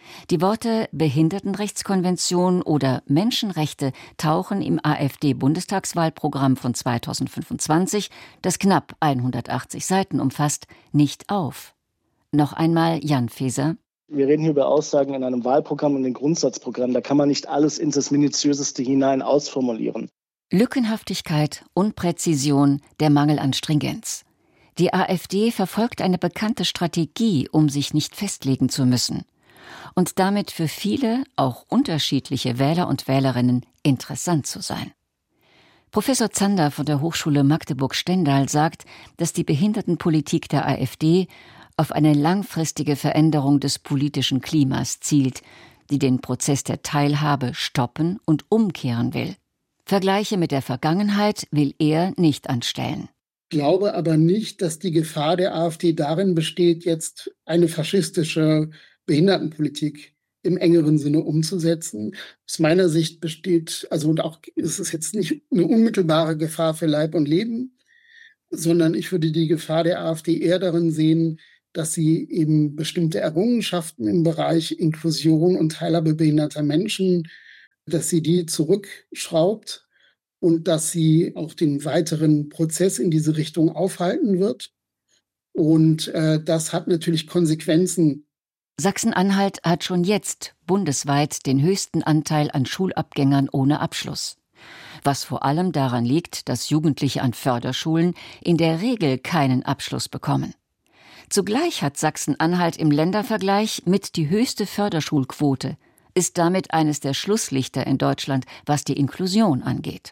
Die Worte Behindertenrechtskonvention oder Menschenrechte tauchen im AfD-Bundestagswahlprogramm von zweitausendfünfundzwanzig, das knapp hundertachtzig Seiten umfasst, nicht auf. Noch einmal Jan Faeser. Wir reden hier über Aussagen in einem Wahlprogramm und in Grundsatzprogramm. Da kann man nicht alles ins das Minutiöseste hinein ausformulieren. Lückenhaftigkeit, Unpräzision, der Mangel an Stringenz. Die AfD verfolgt eine bekannte Strategie, um sich nicht festlegen zu müssen. Und damit für viele, auch unterschiedliche Wähler und Wählerinnen interessant zu sein. Professor Zander von der Hochschule Magdeburg-Stendal sagt, dass die Behindertenpolitik der AfD auf eine langfristige Veränderung des politischen Klimas zielt, die den Prozess der Teilhabe stoppen und umkehren will. Vergleiche mit der Vergangenheit will er nicht anstellen. Ich glaube aber nicht, dass die Gefahr der AfD darin besteht, jetzt eine faschistische Behindertenpolitik im engeren Sinne umzusetzen. Aus meiner Sicht besteht, also und auch ist es jetzt nicht eine unmittelbare Gefahr für Leib und Leben, sondern ich würde die Gefahr der AfD eher darin sehen, dass sie eben bestimmte Errungenschaften im Bereich Inklusion und Teilhabe behinderter Menschen, dass sie die zurückschraubt und dass sie auch den weiteren Prozess in diese Richtung aufhalten wird. Und äh, das hat natürlich Konsequenzen. Sachsen-Anhalt hat schon jetzt bundesweit den höchsten Anteil an Schulabgängern ohne Abschluss. Was vor allem daran liegt, dass Jugendliche an Förderschulen in der Regel keinen Abschluss bekommen. Zugleich hat Sachsen-Anhalt im Ländervergleich mit die höchste Förderschulquote, ist damit eines der Schlusslichter in Deutschland, was die Inklusion angeht.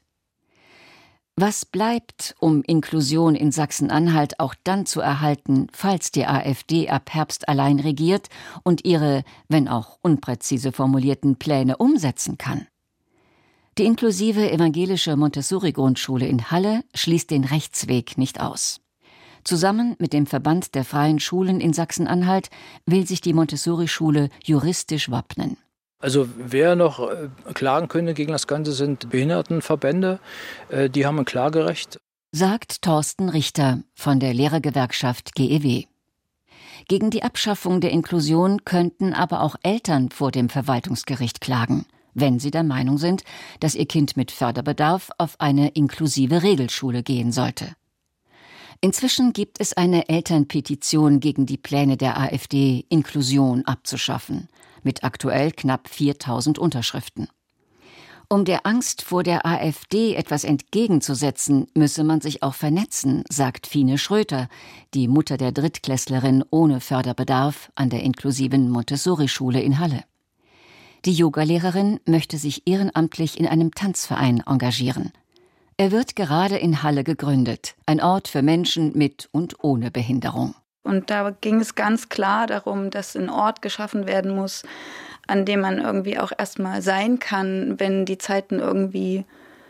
Was bleibt, um Inklusion in Sachsen-Anhalt auch dann zu erhalten, falls die AfD ab Herbst allein regiert und ihre, wenn auch unpräzise formulierten Pläne umsetzen kann? Die inklusive evangelische Montessori-Grundschule in Halle schließt den Rechtsweg nicht aus. Zusammen mit dem Verband der freien Schulen in Sachsen-Anhalt will sich die Montessori-Schule juristisch wappnen. Also wer noch äh, klagen könnte gegen das Ganze, sind Behindertenverbände. Äh, die haben ein Klagerecht. Sagt Thorsten Richter von der Lehrergewerkschaft G E W. Gegen die Abschaffung der Inklusion könnten aber auch Eltern vor dem Verwaltungsgericht klagen, wenn sie der Meinung sind, dass ihr Kind mit Förderbedarf auf eine inklusive Regelschule gehen sollte. Inzwischen gibt es eine Elternpetition gegen die Pläne der AfD, Inklusion abzuschaffen, mit aktuell knapp viertausend Unterschriften. Um der Angst vor der AfD etwas entgegenzusetzen, müsse man sich auch vernetzen, sagt Fine Schröter, die Mutter der Drittklässlerin ohne Förderbedarf an der inklusiven Montessori-Schule in Halle. Die Yogalehrerin möchte sich ehrenamtlich in einem Tanzverein engagieren. Er wird gerade in Halle gegründet, ein Ort für Menschen mit und ohne Behinderung. Und da ging es ganz klar darum, dass ein Ort geschaffen werden muss, an dem man irgendwie auch erstmal sein kann, wenn die Zeiten irgendwie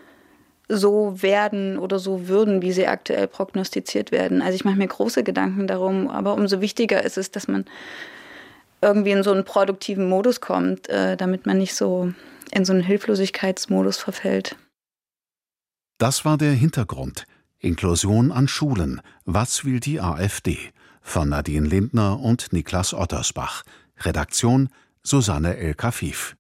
so werden oder so würden, wie sie aktuell prognostiziert werden. Also ich mache mir große Gedanken darum, aber umso wichtiger ist es, dass man irgendwie in so einen produktiven Modus kommt, äh, damit man nicht so in so einen Hilflosigkeitsmodus verfällt. Das war der Hintergrund. Inklusion an Schulen. Was will die AfD? Von Nadine Lindner und Niklas Ottersbach. Redaktion Susanne El-Kafif.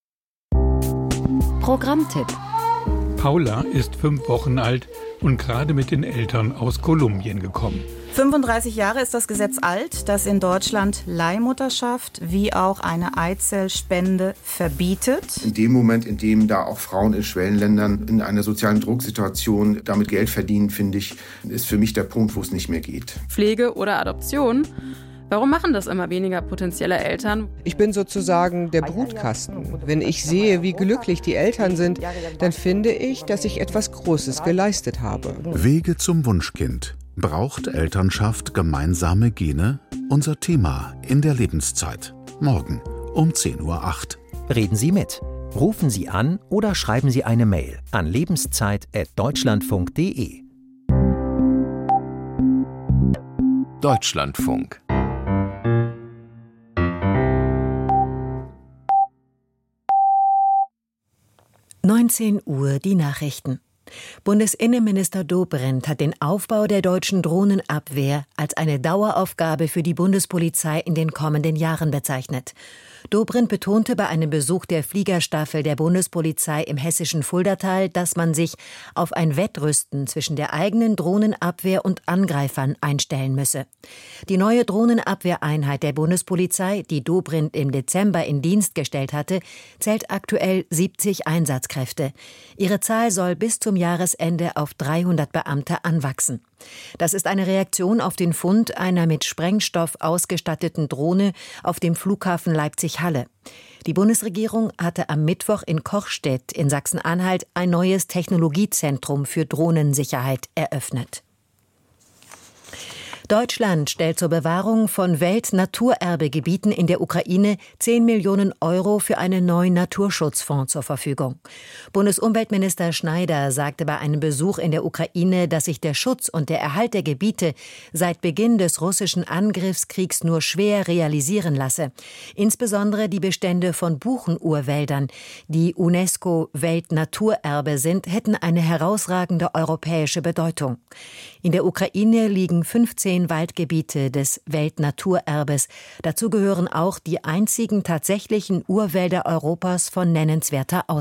Programmtipp. Paula ist fünf Wochen alt und gerade mit den Eltern aus Kolumbien gekommen. fünfunddreißig Jahre ist das Gesetz alt, das in Deutschland Leihmutterschaft wie auch eine Eizellspende verbietet. In dem Moment, in dem da auch Frauen in Schwellenländern in einer sozialen Drucksituation damit Geld verdienen, finde ich, ist für mich der Punkt, wo es nicht mehr geht. Pflege oder Adoption? Warum machen das immer weniger potenzielle Eltern? Ich bin sozusagen der Brutkasten. Wenn ich sehe, wie glücklich die Eltern sind, dann finde ich, dass ich etwas Großes geleistet habe. Wege zum Wunschkind. Braucht Elternschaft gemeinsame Gene? Unser Thema in der Lebenszeit. Morgen um zehn Uhr acht. Reden Sie mit. Rufen Sie an oder schreiben Sie eine Mail an lebenszeit at deutschlandfunk punkt de. Deutschlandfunk. neunzehn Uhr die Nachrichten. Bundesinnenminister Dobrindt hat den Aufbau der deutschen Drohnenabwehr als eine Daueraufgabe für die Bundespolizei in den kommenden Jahren bezeichnet. Dobrindt betonte bei einem Besuch der Fliegerstaffel der Bundespolizei im hessischen Fuldatal, dass man sich auf ein Wettrüsten zwischen der eigenen Drohnenabwehr und Angreifern einstellen müsse. Die neue Drohnenabwehreinheit der Bundespolizei, die Dobrindt im Dezember in Dienst gestellt hatte, zählt aktuell siebzig Einsatzkräfte. Ihre Zahl soll bis zum Jahresende auf dreihundert Beamte anwachsen. Das ist eine Reaktion auf den Fund einer mit Sprengstoff ausgestatteten Drohne auf dem Flughafen Leipzig-Halle. Die Bundesregierung hatte am Mittwoch in Kochstedt in Sachsen-Anhalt ein neues Technologiezentrum für Drohnensicherheit eröffnet. Deutschland stellt zur Bewahrung von Weltnaturerbegebieten in der Ukraine zehn Millionen Euro für einen neuen Naturschutzfonds zur Verfügung. Bundesumweltminister Schneider sagte bei einem Besuch in der Ukraine, dass sich der Schutz und der Erhalt der Gebiete seit Beginn des russischen Angriffskriegs nur schwer realisieren lasse. Insbesondere die Bestände von Buchenurwäldern, die UNESCO-Weltnaturerbe sind, hätten eine herausragende europäische Bedeutung. In der Ukraine liegen fünfzehn Waldgebiete des Weltnaturerbes. Dazu gehören auch die einzigen tatsächlichen Urwälder Europas von nennenswerter Ausmaße.